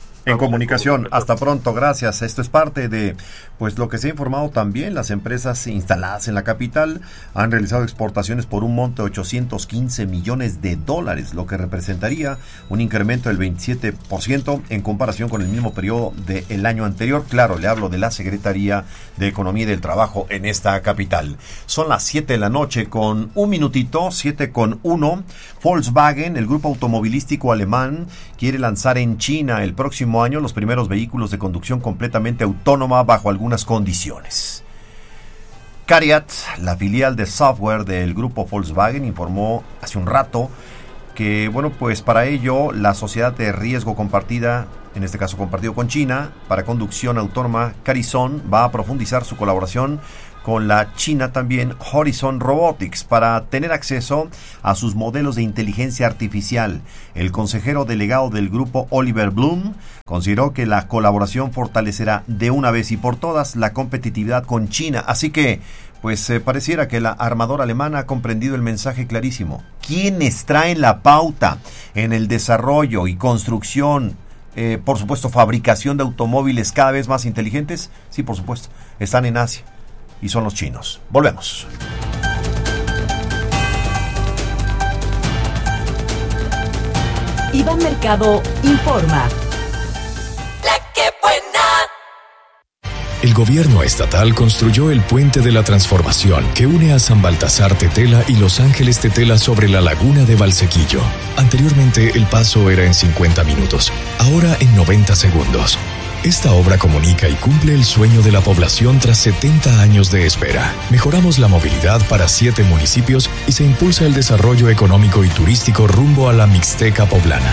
En comunicación. Hasta pronto, gracias. Esto es parte de pues lo que se ha informado también. Las empresas instaladas en la capital han realizado exportaciones por un monto de ochocientos quince millones de dólares, lo que representaría un incremento del veintisiete por ciento en comparación con el mismo periodo del año anterior. Claro, le hablo de la Secretaría de Economía y del Trabajo en esta capital. Son las siete de la noche con un minutito, siete con uno. Volkswagen, el grupo automovilístico alemán, quiere lanzar en China el próximo año los primeros vehículos de conducción completamente autónoma bajo algunas condiciones. CARIAD, la filial de software del grupo Volkswagen, informó hace un rato que, bueno, pues para ello la sociedad de riesgo compartida, en este caso compartido con China, para conducción autónoma, Carizon, va a profundizar su colaboración con la China también Horizon Robotics para tener acceso a sus modelos de inteligencia artificial. El consejero delegado del grupo, Oliver Bloom, consideró que la colaboración fortalecerá de una vez y por todas la competitividad con China. Así que, pues eh, pareciera que la armadora alemana ha comprendido el mensaje clarísimo. ¿Quiénes traen la pauta en el desarrollo y construcción, eh, por supuesto, fabricación de automóviles cada vez más inteligentes? Sí, por supuesto, están en Asia. Y son los chinos. Volvemos. Iván Mercado informa. La que buena. El gobierno estatal construyó el Puente de la Transformación que une a San Baltasar Tetela y Los Ángeles Tetela sobre la laguna de Valsequillo. Anteriormente el paso era en cincuenta minutos, ahora en noventa segundos. Esta obra comunica y cumple el sueño de la población tras setenta años de espera. Mejoramos la movilidad para siete municipios y se impulsa el desarrollo económico y turístico rumbo a la Mixteca poblana.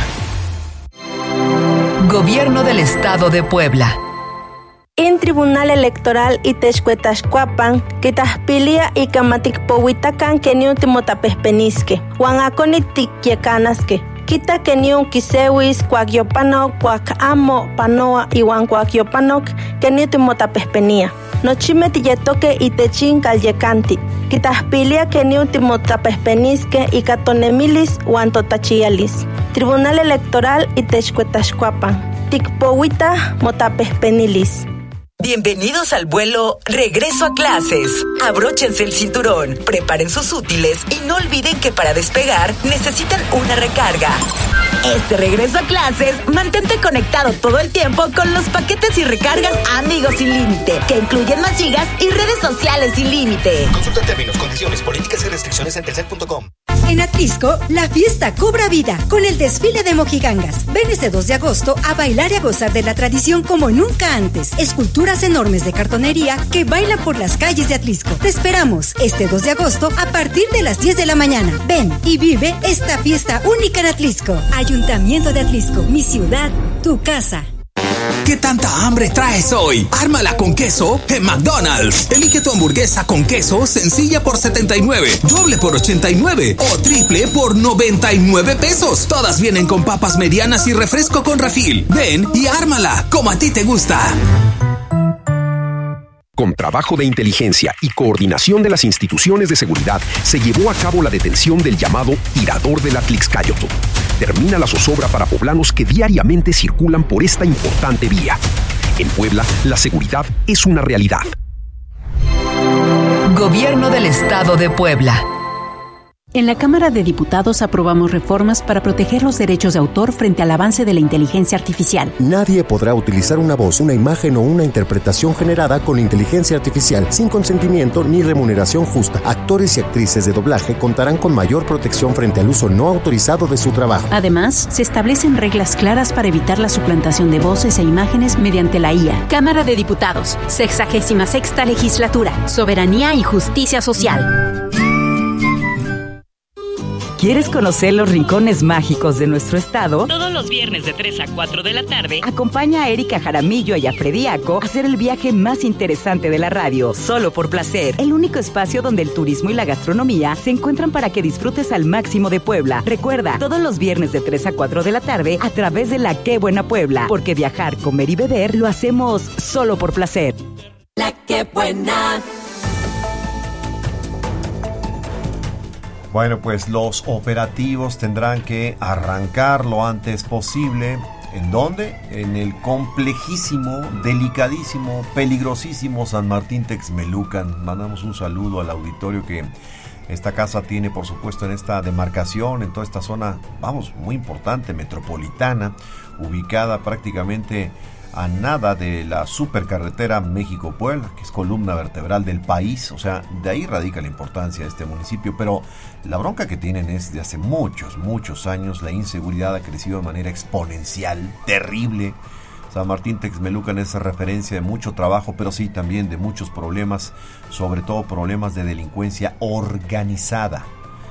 Gobierno del Estado de Puebla. En Tribunal Electoral Itexcuetaxcuapan, Quitaspilia y Camaticpohuitacan que ni un timotapespenisque, Huanaconitic Kita que ni un kisewis, cuagyopano, cuacamo, panoa, y wan cuagyopano, que ni timotapespenia. Nochime tilletoque y techin calyecanti. Quitaspilia que ni un timotapespenisque y catonemilis, wan totachialis. Tribunal Electoral Itexcuetaxcuapan. Ticpohuita motapespenilis. Bienvenidos al vuelo Regreso a Clases. Abróchense el cinturón, preparen sus útiles y no olviden que para despegar necesitan una recarga. Este regreso a clases, mantente conectado todo el tiempo con los paquetes y recargas Amigos sin límite, que incluyen más gigas y redes sociales sin límite. Consulta términos, condiciones, políticas y restricciones en telcel punto com. En Atlisco, la fiesta cobra vida con el desfile de mojigangas. Ven este dos de agosto a bailar y a gozar de la tradición como nunca antes. Esculturas enormes de cartonería que bailan por las calles de Atlisco. Te esperamos este dos de agosto a partir de las diez de la mañana. Ven y vive esta fiesta única en Atlisco. Ayuntamiento de Atlisco, mi ciudad, tu casa. ¿Qué tanta hambre traes hoy? Ármala con queso en McDonald's. Elige tu hamburguesa con queso sencilla por setenta y nueve, doble por ochenta y nueve o triple por noventa y nueve pesos. Todas vienen con papas medianas y refresco con refil. Ven y ármala como a ti te gusta. Con trabajo de inteligencia y coordinación de las instituciones de seguridad, se llevó a cabo la detención del llamado tirador de la Tlixcayotl. Termina la zozobra para poblanos que diariamente circulan por esta importante vía. En Puebla, la seguridad es una realidad. Gobierno del Estado de Puebla. En la Cámara de Diputados aprobamos reformas para proteger los derechos de autor frente al avance de la inteligencia artificial. Nadie podrá utilizar una voz, una imagen o una interpretación generada con inteligencia artificial sin consentimiento ni remuneración justa. Actores y actrices de doblaje contarán con mayor protección frente al uso no autorizado de su trabajo. Además, se establecen reglas claras para evitar la suplantación de voces e imágenes mediante la I A. Cámara de Diputados, sexagésima sexta legislatura, Soberanía y Justicia Social. ¿Quieres conocer los rincones mágicos de nuestro estado? Todos los viernes de tres a cuatro de la tarde. Acompaña a Erika Jaramillo y a Frediaco a hacer el viaje más interesante de la radio, solo por placer. El único espacio donde el turismo y la gastronomía se encuentran para que disfrutes al máximo de Puebla. Recuerda, todos los viernes de tres a cuatro de la tarde a través de La Qué Buena Puebla, porque viajar, comer y beber lo hacemos solo por placer. La Qué Buena. Bueno, pues los operativos tendrán que arrancar lo antes posible ¿En dónde? En el complejísimo, delicadísimo, peligrosísimo San Martín Texmelucan. Mandamos un saludo al auditorio que esta casa tiene, por supuesto, en esta demarcación, en toda esta zona, vamos, muy importante, metropolitana, ubicada prácticamente a nada de la supercarretera México-Puebla, que es columna vertebral del país. O sea, de ahí radica la importancia de este municipio, pero la bronca que tienen es de hace muchos, muchos años. La inseguridad ha crecido de manera exponencial, terrible. San Martín Texmelucan es referencia de mucho trabajo, pero sí también de muchos problemas, sobre todo problemas de delincuencia organizada.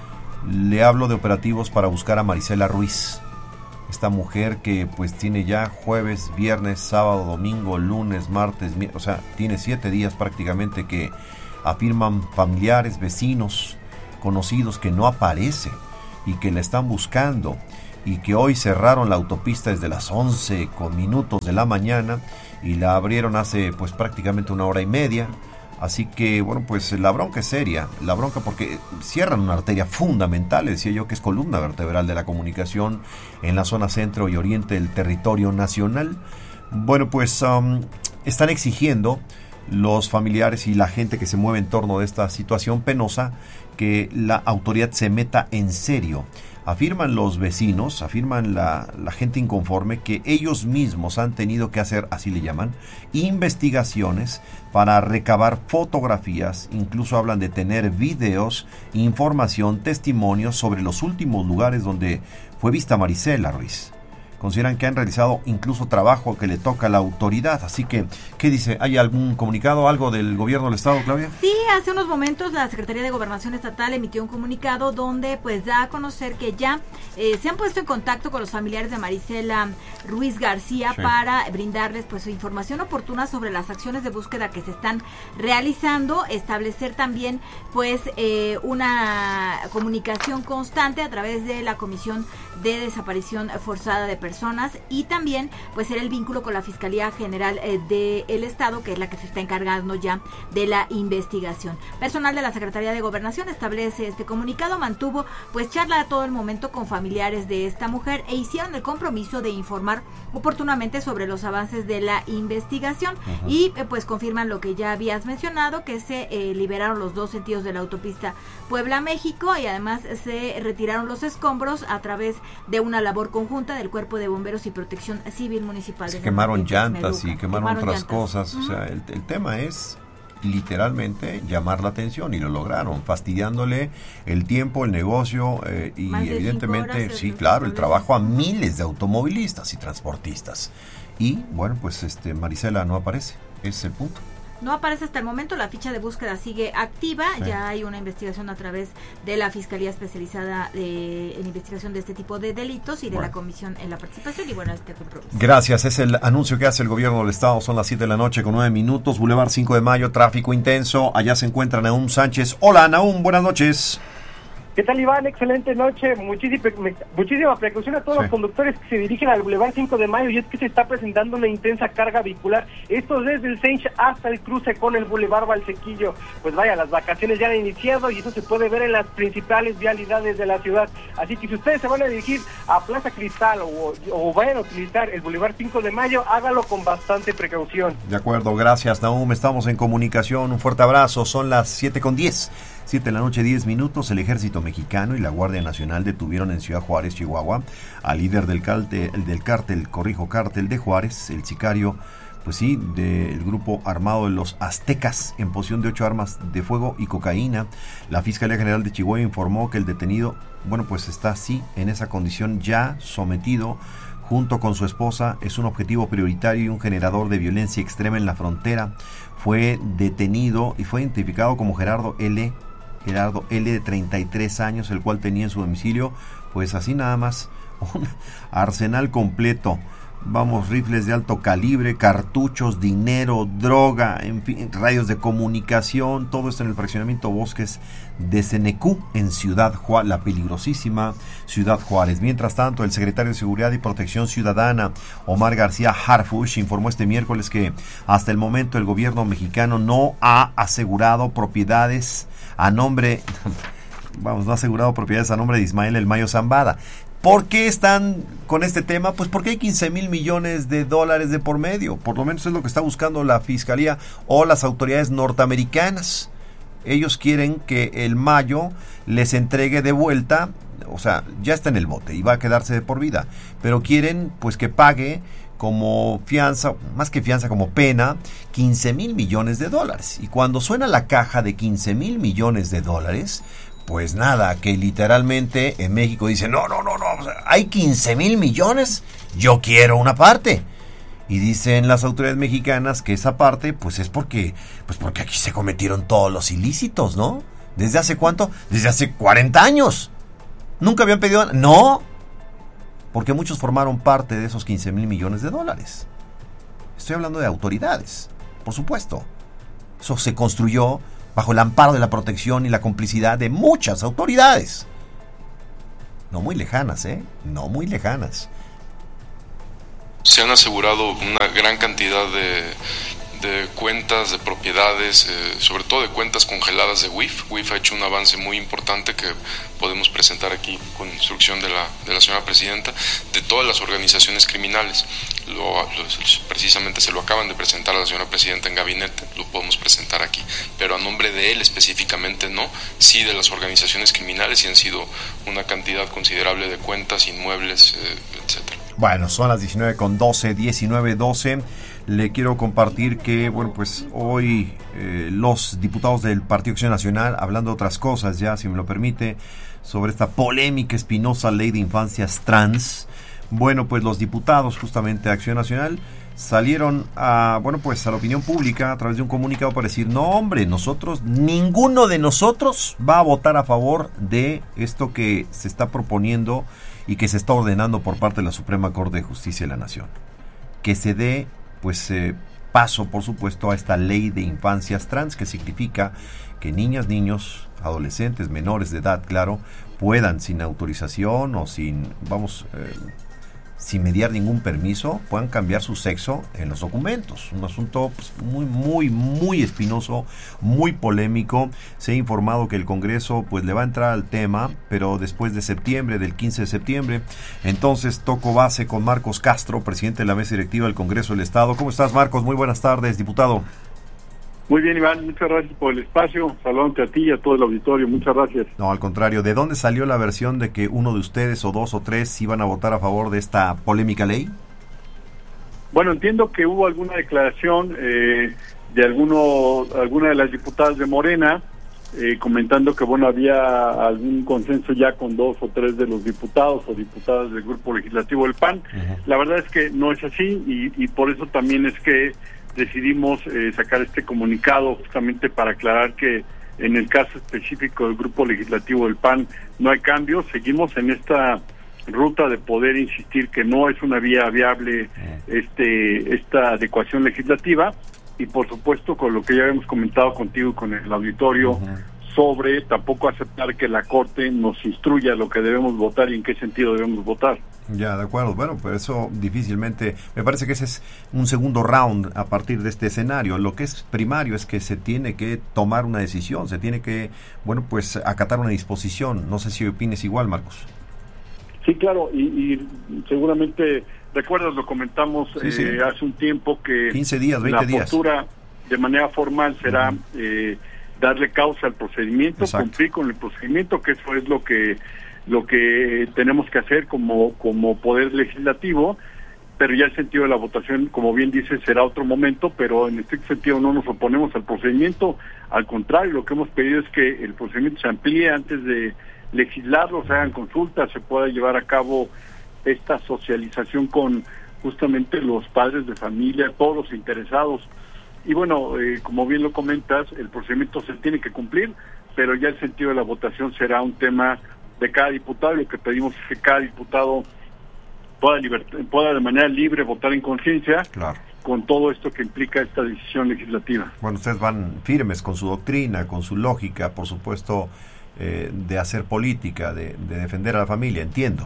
Le hablo de operativos para buscar a Marisela Ruiz, esta mujer que pues tiene ya jueves, viernes, sábado, domingo, lunes, martes, mi- o sea, tiene siete días prácticamente que afirman familiares, vecinos, conocidos que no aparece y que la están buscando, y que hoy cerraron la autopista desde las once con minutos de la mañana y la abrieron hace pues prácticamente una hora y media. Así que, bueno, pues la bronca es seria, la bronca porque cierran una arteria fundamental, decía yo, que es columna vertebral de la comunicación en la zona centro y oriente del territorio nacional. Bueno, pues um, están exigiendo los familiares y la gente que se mueve en torno de esta situación penosa que la autoridad se meta en serio. Afirman los vecinos, afirman la, la gente inconforme que ellos mismos han tenido que hacer, así le llaman, investigaciones para recabar fotografías, incluso hablan de tener videos, información, testimonios sobre los últimos lugares donde fue vista Marisela Ruiz. Consideran que han realizado incluso trabajo que le toca a la autoridad. Así que, ¿qué dice? ¿Hay algún comunicado, algo del gobierno del estado, Claudia? Sí, hace unos momentos la Secretaría de Gobernación Estatal emitió un comunicado donde pues da a conocer que ya eh, se han puesto en contacto con los familiares de Marisela Ruiz García, sí, para brindarles pues información oportuna sobre las acciones de búsqueda que se están realizando, establecer también pues eh, una comunicación constante a través de la Comisión de Desaparición Forzada de Personas personas y también pues ser el vínculo con la Fiscalía General eh, del Estado, que es la que se está encargando ya de la investigación. Personal de la Secretaría de Gobernación establece este comunicado, mantuvo pues charla a todo el momento con familiares de esta mujer e hicieron el compromiso de informar oportunamente sobre los avances de la investigación. Uh-huh. Y eh, pues confirman lo que ya habías mencionado, que se eh, liberaron los dos sentidos de la autopista Puebla-México y además se retiraron los escombros a través de una labor conjunta del Cuerpo de Bomberos y Protección Civil Municipal. Se quemaron llantas y quemaron, quemaron otras llantas. cosas. Uh-huh. O sea, el, el tema es literalmente llamar la atención y lo lograron, fastidiándole el tiempo, el negocio eh, y evidentemente, sí, claro, el trabajo a miles de automovilistas y transportistas. Y bueno, pues este Marisela no aparece, ese es el punto. No aparece hasta el momento, la ficha de búsqueda sigue activa, sí. Ya hay una investigación a través de la Fiscalía Especializada de, en investigación de este tipo de delitos y de bueno. la Comisión en la Participación y bueno, este compromiso. Gracias, es el anuncio que hace el gobierno del estado, son las siete de la noche con nueve minutos, Boulevard cinco de mayo, tráfico intenso, allá se encuentra Nahum Sánchez. Hola Nahum, buenas noches. ¿Qué tal, Iván? Excelente noche. Muchísima, muchísima precaución a todos sí. los conductores que se dirigen al Boulevard cinco de mayo, y es que se está presentando una intensa carga vehicular. Esto desde el Sench hasta el cruce con el Boulevard Valsequillo. Pues vaya, las vacaciones ya han iniciado y eso se puede ver en las principales vialidades de la ciudad. Así que si ustedes se van a dirigir a Plaza Cristal o, o vayan a utilizar el Boulevard cinco de mayo, hágalo con bastante precaución. De acuerdo, gracias, Nahum. Estamos en comunicación. Un fuerte abrazo. Son las siete con diez. siete de la noche, diez minutos, el Ejército Mexicano y la Guardia Nacional detuvieron en Ciudad Juárez, Chihuahua, al líder del cártel, del cártel, corrijo, cártel de Juárez, el sicario, pues sí, del grupo armado de los Aztecas, en posesión de ocho armas de fuego y cocaína. La Fiscalía General de Chihuahua informó que el detenido, bueno, pues está así, en esa condición, ya sometido junto con su esposa, es un objetivo prioritario y un generador de violencia extrema en la frontera. Fue detenido y fue identificado como Gerardo L., Gerardo L, de treinta y tres años, el cual tenía en su domicilio, pues así nada más, un arsenal completo. Vamos, rifles de alto calibre, cartuchos, dinero, droga, en fin, radios de comunicación, todo esto en el fraccionamiento Bosques de Cenecú, en Ciudad Juárez, la peligrosísima Ciudad Juárez. Mientras tanto, el secretario de Seguridad y Protección Ciudadana, Omar García Harfuch, informó este miércoles que hasta el momento el gobierno mexicano no ha asegurado propiedades a nombre, vamos, no ha asegurado propiedades a nombre de Ismael El Mayo Zambada. ¿Por qué están con este tema? Pues porque hay quince mil millones de dólares de por medio. Por lo menos es lo que está buscando la Fiscalía o las autoridades norteamericanas. Ellos quieren que el Mayo les entregue de vuelta, o sea, ya está en el bote y va a quedarse de por vida, pero quieren pues que pague como fianza, más que fianza, como pena, quince mil millones de dólares. Y cuando suena la caja de quince mil millones de dólares, pues nada, que literalmente en México dicen, no, no, no, no, o sea, hay quince mil millones, yo quiero una parte. Y dicen las autoridades mexicanas que esa parte, pues es porque, pues porque aquí se cometieron todos los ilícitos, ¿no? ¿Desde hace cuánto? Desde hace cuarenta años. ¿Nunca habían pedido? No, porque muchos formaron parte de esos quince mil millones de dólares. Estoy hablando de autoridades, por supuesto. Eso se construyó bajo el amparo de la protección y la complicidad de muchas autoridades. No muy lejanas, ¿eh? No muy lejanas. Se han asegurado una gran cantidad de, de cuentas, de propiedades, eh, sobre todo de cuentas congeladas de W I F. W I F ha hecho un avance muy importante que podemos presentar aquí con instrucción de la, de la señora presidenta, de todas las organizaciones criminales. Lo, lo, precisamente se lo acaban de presentar a la señora presidenta en gabinete, lo podemos presentar aquí, pero a nombre de él específicamente no, sí de las organizaciones criminales, y han sido una cantidad considerable de cuentas, inmuebles, eh, etcétera. Bueno, son las diecinueve con doce, diecinueve doce. Le quiero compartir que, bueno, pues hoy eh, los diputados del Partido Acción Nacional, hablando de otras cosas ya, si me lo permite, sobre esta polémica espinosa ley de infancias trans, bueno, pues los diputados justamente de Acción Nacional salieron a, bueno, pues a la opinión pública a través de un comunicado para decir, no hombre, nosotros, ninguno de nosotros va a votar a favor de esto que se está proponiendo y que se está ordenando por parte de la Suprema Corte de Justicia de la Nación. Que se dé, pues, eh, paso, por supuesto, a esta ley de infancias trans, que significa que niñas, niños, adolescentes, menores de edad, claro, puedan, sin autorización o sin, vamos, eh, sin mediar ningún permiso, puedan cambiar su sexo en los documentos. Un asunto pues, muy, muy, muy espinoso, muy polémico. Se ha informado que el Congreso pues le va a entrar al tema, pero después de septiembre, del quince de septiembre. Entonces toco base con Marcos Castro, presidente de la mesa directiva del Congreso del Estado. ¿Cómo estás, Marcos? Muy buenas tardes, diputado. Muy bien, Iván, muchas gracias por el espacio. Saludante a ti y a todo el auditorio, muchas gracias. No, al contrario, ¿de dónde salió la versión de que uno de ustedes o dos o tres iban a votar a favor de esta polémica ley? Bueno, entiendo que hubo alguna declaración eh, de alguno, alguna de las diputadas de Morena eh, comentando que, bueno, había algún consenso ya con dos o tres de los diputados o diputadas del grupo legislativo del P A N. Uh-huh. La verdad es que no es así y, y por eso también es que decidimos eh, sacar este comunicado justamente para aclarar que en el caso específico del grupo legislativo del P A N no hay cambios. Seguimos en esta ruta de poder insistir que no es una vía viable este esta adecuación legislativa y por supuesto con lo que ya hemos comentado contigo y con el auditorio uh-huh. sobre tampoco aceptar que la Corte nos instruya lo que debemos votar y en qué sentido debemos votar. Ya, de acuerdo. Bueno, pero eso difícilmente, me parece que ese es un segundo round a partir de este escenario. Lo que es primario es que se tiene que tomar una decisión, se tiene que, bueno, pues acatar una disposición. No sé si opines igual, Marcos. Sí, claro, y, y seguramente, recuerdas, lo comentamos sí, eh, sí. hace un tiempo que quince días, veinte la postura días. De manera formal será uh-huh. eh, darle causa al procedimiento, Exacto. cumplir con el procedimiento, que eso es lo que lo que tenemos que hacer como como poder legislativo, pero ya el sentido de la votación, como bien dice, será otro momento, pero en este sentido no nos oponemos al procedimiento, al contrario, lo que hemos pedido es que el procedimiento se amplíe antes de legislarlo, se hagan consultas, se pueda llevar a cabo esta socialización con justamente los padres de familia, todos los interesados, y bueno, eh, como bien lo comentas, el procedimiento se tiene que cumplir, pero ya el sentido de la votación será un tema de cada diputado, y lo que pedimos es que cada diputado pueda, libert- pueda de manera libre votar en conciencia, claro. con todo esto que implica esta decisión legislativa. Bueno, ustedes van firmes con su doctrina, con su lógica, por supuesto, eh, de hacer política, de, de defender a la familia, entiendo.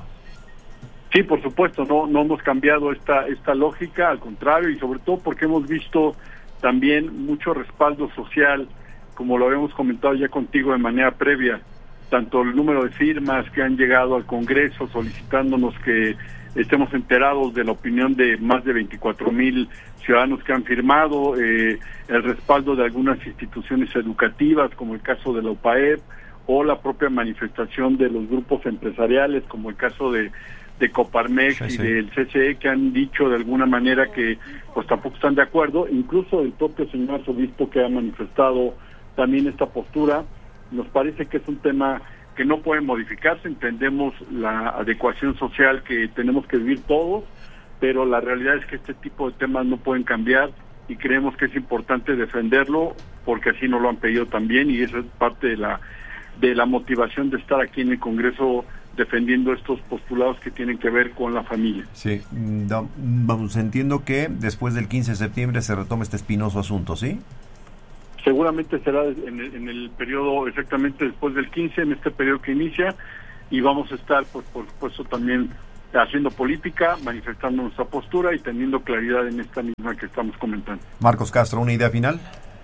Sí, por supuesto, no no hemos cambiado esta esta lógica, al contrario, y sobre todo porque hemos visto también mucho respaldo social, como lo habíamos comentado ya contigo de manera previa, tanto el número de firmas que han llegado al Congreso solicitándonos que estemos enterados de la opinión de más de veinticuatro mil ciudadanos que han firmado, eh, el respaldo de algunas instituciones educativas, como el caso de la U P A E P, o la propia manifestación de los grupos empresariales, como el caso de de Coparmex sí, y sí. del C C E, que han dicho de alguna manera que pues tampoco están de acuerdo, incluso el propio señor arzobispo que ha manifestado también esta postura. Nos parece que es un tema que no puede modificarse, entendemos la adecuación social que tenemos que vivir todos, pero la realidad es que este tipo de temas no pueden cambiar y creemos que es importante defenderlo porque así nos lo han pedido también, y eso es parte de la de la motivación de estar aquí en el Congreso defendiendo estos postulados que tienen que ver con la familia. Sí, no, vamos, entiendo que después del quince de septiembre se retoma este espinoso asunto, ¿sí? Seguramente será en el, en el periodo exactamente después del quince, en este periodo que inicia, y vamos a estar, pues, por supuesto, también haciendo política, manifestando nuestra postura y teniendo claridad en esta misma que estamos comentando. Marcos Castro, ¿una idea final?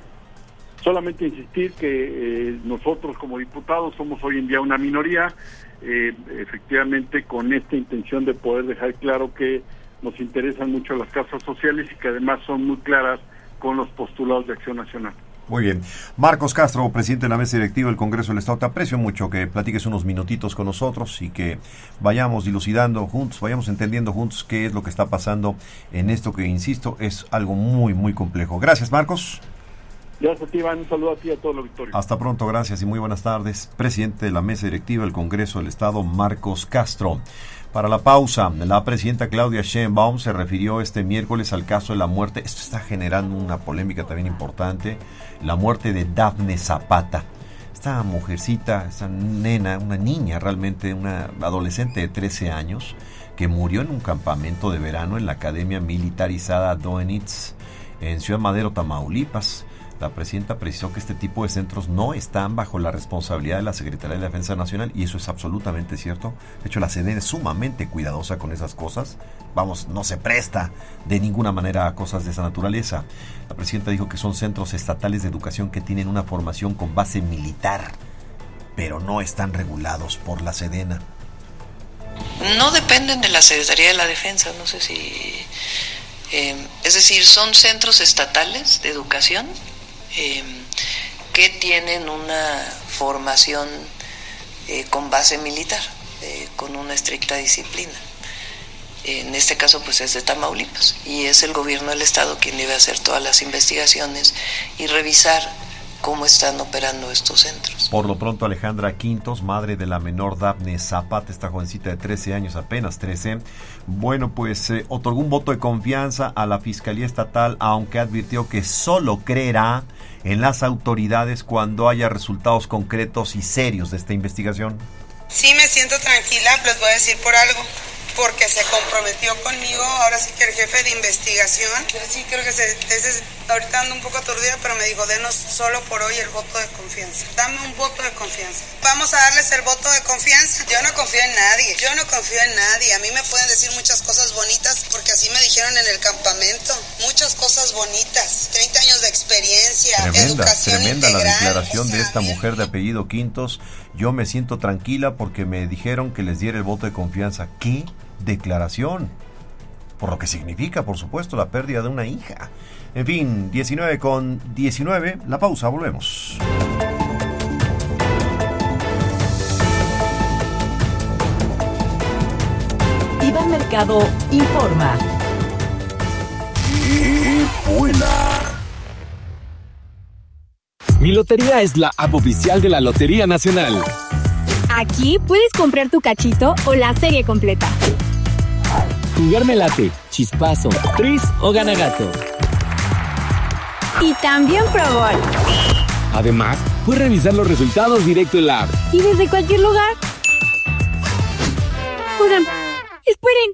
Solamente insistir que eh, nosotros como diputados somos hoy en día una minoría, eh, efectivamente con esta intención de poder dejar claro que nos interesan mucho las causas sociales y que además son muy claras con los postulados de Acción Nacional. Muy bien. Marcos Castro, presidente de la mesa directiva del Congreso del Estado, te aprecio mucho que platiques unos minutitos con nosotros y que vayamos dilucidando juntos, vayamos entendiendo juntos qué es lo que está pasando en esto que, insisto, es algo muy, muy complejo. Gracias, Marcos. Gracias a ti, Iván. Un saludo a ti y a todo el auditorio. Hasta pronto, gracias y muy buenas tardes. Presidente de la mesa directiva del Congreso del Estado, Marcos Castro. Para la pausa, la presidenta Claudia Sheinbaum se refirió este miércoles al caso de la muerte. Esto está generando una polémica también importante. La muerte de Dafne Zapata. Esta mujercita, esta nena, una niña realmente, una adolescente de trece años, que murió en un campamento de verano en la Academia Militarizada Doenitz, en Ciudad Madero, Tamaulipas. La presidenta precisó que este tipo de centros no están bajo la responsabilidad de la Secretaría de Defensa Nacional, y eso es absolutamente cierto. De hecho, la Sedena es sumamente cuidadosa con esas cosas. Vamos, no se presta de ninguna manera a cosas de esa naturaleza. La presidenta dijo que son centros estatales de educación que tienen una formación con base militar, pero no están regulados por la Sedena. No dependen de la Secretaría de la Defensa, no sé si... Eh, es decir, son centros estatales de educación Eh, que tienen una formación eh, con base militar, eh, con una estricta disciplina. Eh, en este caso pues es de Tamaulipas y es el gobierno del estado quien debe hacer todas las investigaciones y revisar cómo están operando estos centros. Por lo pronto, Alejandra Quintos, madre de la menor Dafne Zapata, esta jovencita de trece años, apenas trece, bueno, pues eh, otorgó un voto de confianza a la Fiscalía Estatal, aunque advirtió que solo creerá en las autoridades cuando haya resultados concretos y serios de esta investigación. Sí, me siento tranquila, les voy a decir por algo, porque se comprometió conmigo, ahora sí que el jefe de investigación, yo sí creo que se, ese, ahorita ando un poco aturdida, pero me dijo, denos solo por hoy el voto de confianza, dame un voto de confianza, vamos a darles el voto de confianza. Yo no confío en nadie, yo no confío en nadie, a mí me pueden decir muchas cosas bonitas, porque así me dijeron en el campamento, muchas cosas bonitas, treinta años de experiencia, tremenda, educación tremenda integral. La declaración o sea, de esta mujer de apellido Quintos. Yo me siento tranquila porque me dijeron que les diera el voto de confianza. ¿Qué declaración? Por lo que significa, por supuesto, la pérdida de una hija. En fin, diecinueve con diecinueve, la pausa, volvemos. Iván Mercado informa. ¡Qué buena! Mi Lotería es la app oficial de la Lotería Nacional. Aquí puedes comprar tu cachito o la serie completa. Jugar me late, chispazo, tris o ganagato. Y también Pro Gol. Además, puedes revisar los resultados directo en la app. Y desde cualquier lugar. Oigan, esperen.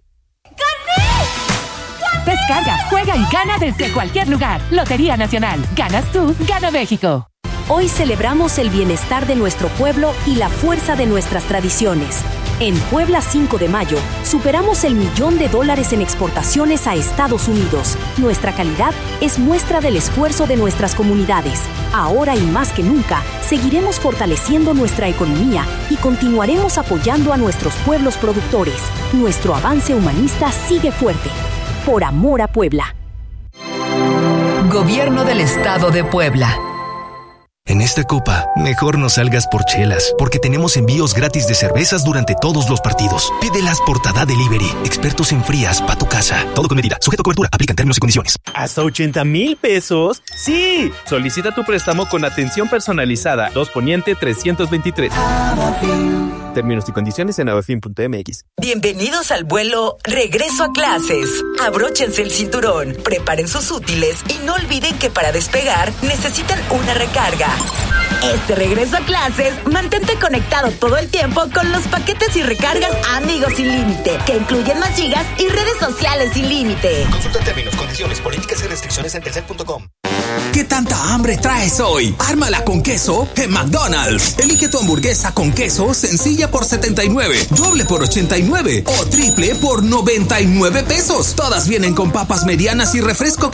¡Gané! Descarga, juega y gana desde cualquier lugar. Lotería Nacional. Ganas tú, gana México. Hoy celebramos el bienestar de nuestro pueblo y la fuerza de nuestras tradiciones. En Puebla cinco de mayo, superamos el millón de dólares en exportaciones a Estados Unidos. Nuestra calidad es muestra del esfuerzo de nuestras comunidades. Ahora y más que nunca, seguiremos fortaleciendo nuestra economía y continuaremos apoyando a nuestros pueblos productores. Nuestro avance humanista sigue fuerte. Por amor a Puebla. Gobierno del Estado de Puebla. En esta copa, mejor no salgas por chelas, porque tenemos envíos gratis de cervezas durante todos los partidos. Pídelas por Tada Delivery, expertos en frías para tu casa. Todo con medida, sujeto a cobertura, aplican términos y condiciones. ¿Hasta ochenta mil pesos? ¡Sí! Solicita tu préstamo con atención personalizada. dos Poniente trescientos veintitrés. Términos y condiciones en abafin punto m x. Bienvenidos al vuelo Regreso a Clases. Abróchense el cinturón, preparen sus útiles y no olviden que para despegar necesitan una recarga. Este regreso a clases, mantente conectado todo el tiempo con los paquetes y recargas Amigos sin límite, que incluyen más gigas y redes sociales sin límite. Consulta términos, condiciones, políticas y restricciones en telcel punto com. ¿Qué tanta hambre traes hoy? Ármala con queso en McDonald's. Elige tu hamburguesa con queso sencilla por setenta y nueve, doble por ochenta y nueve o triple por noventa y nueve pesos. Todas vienen con papas medianas y refresco con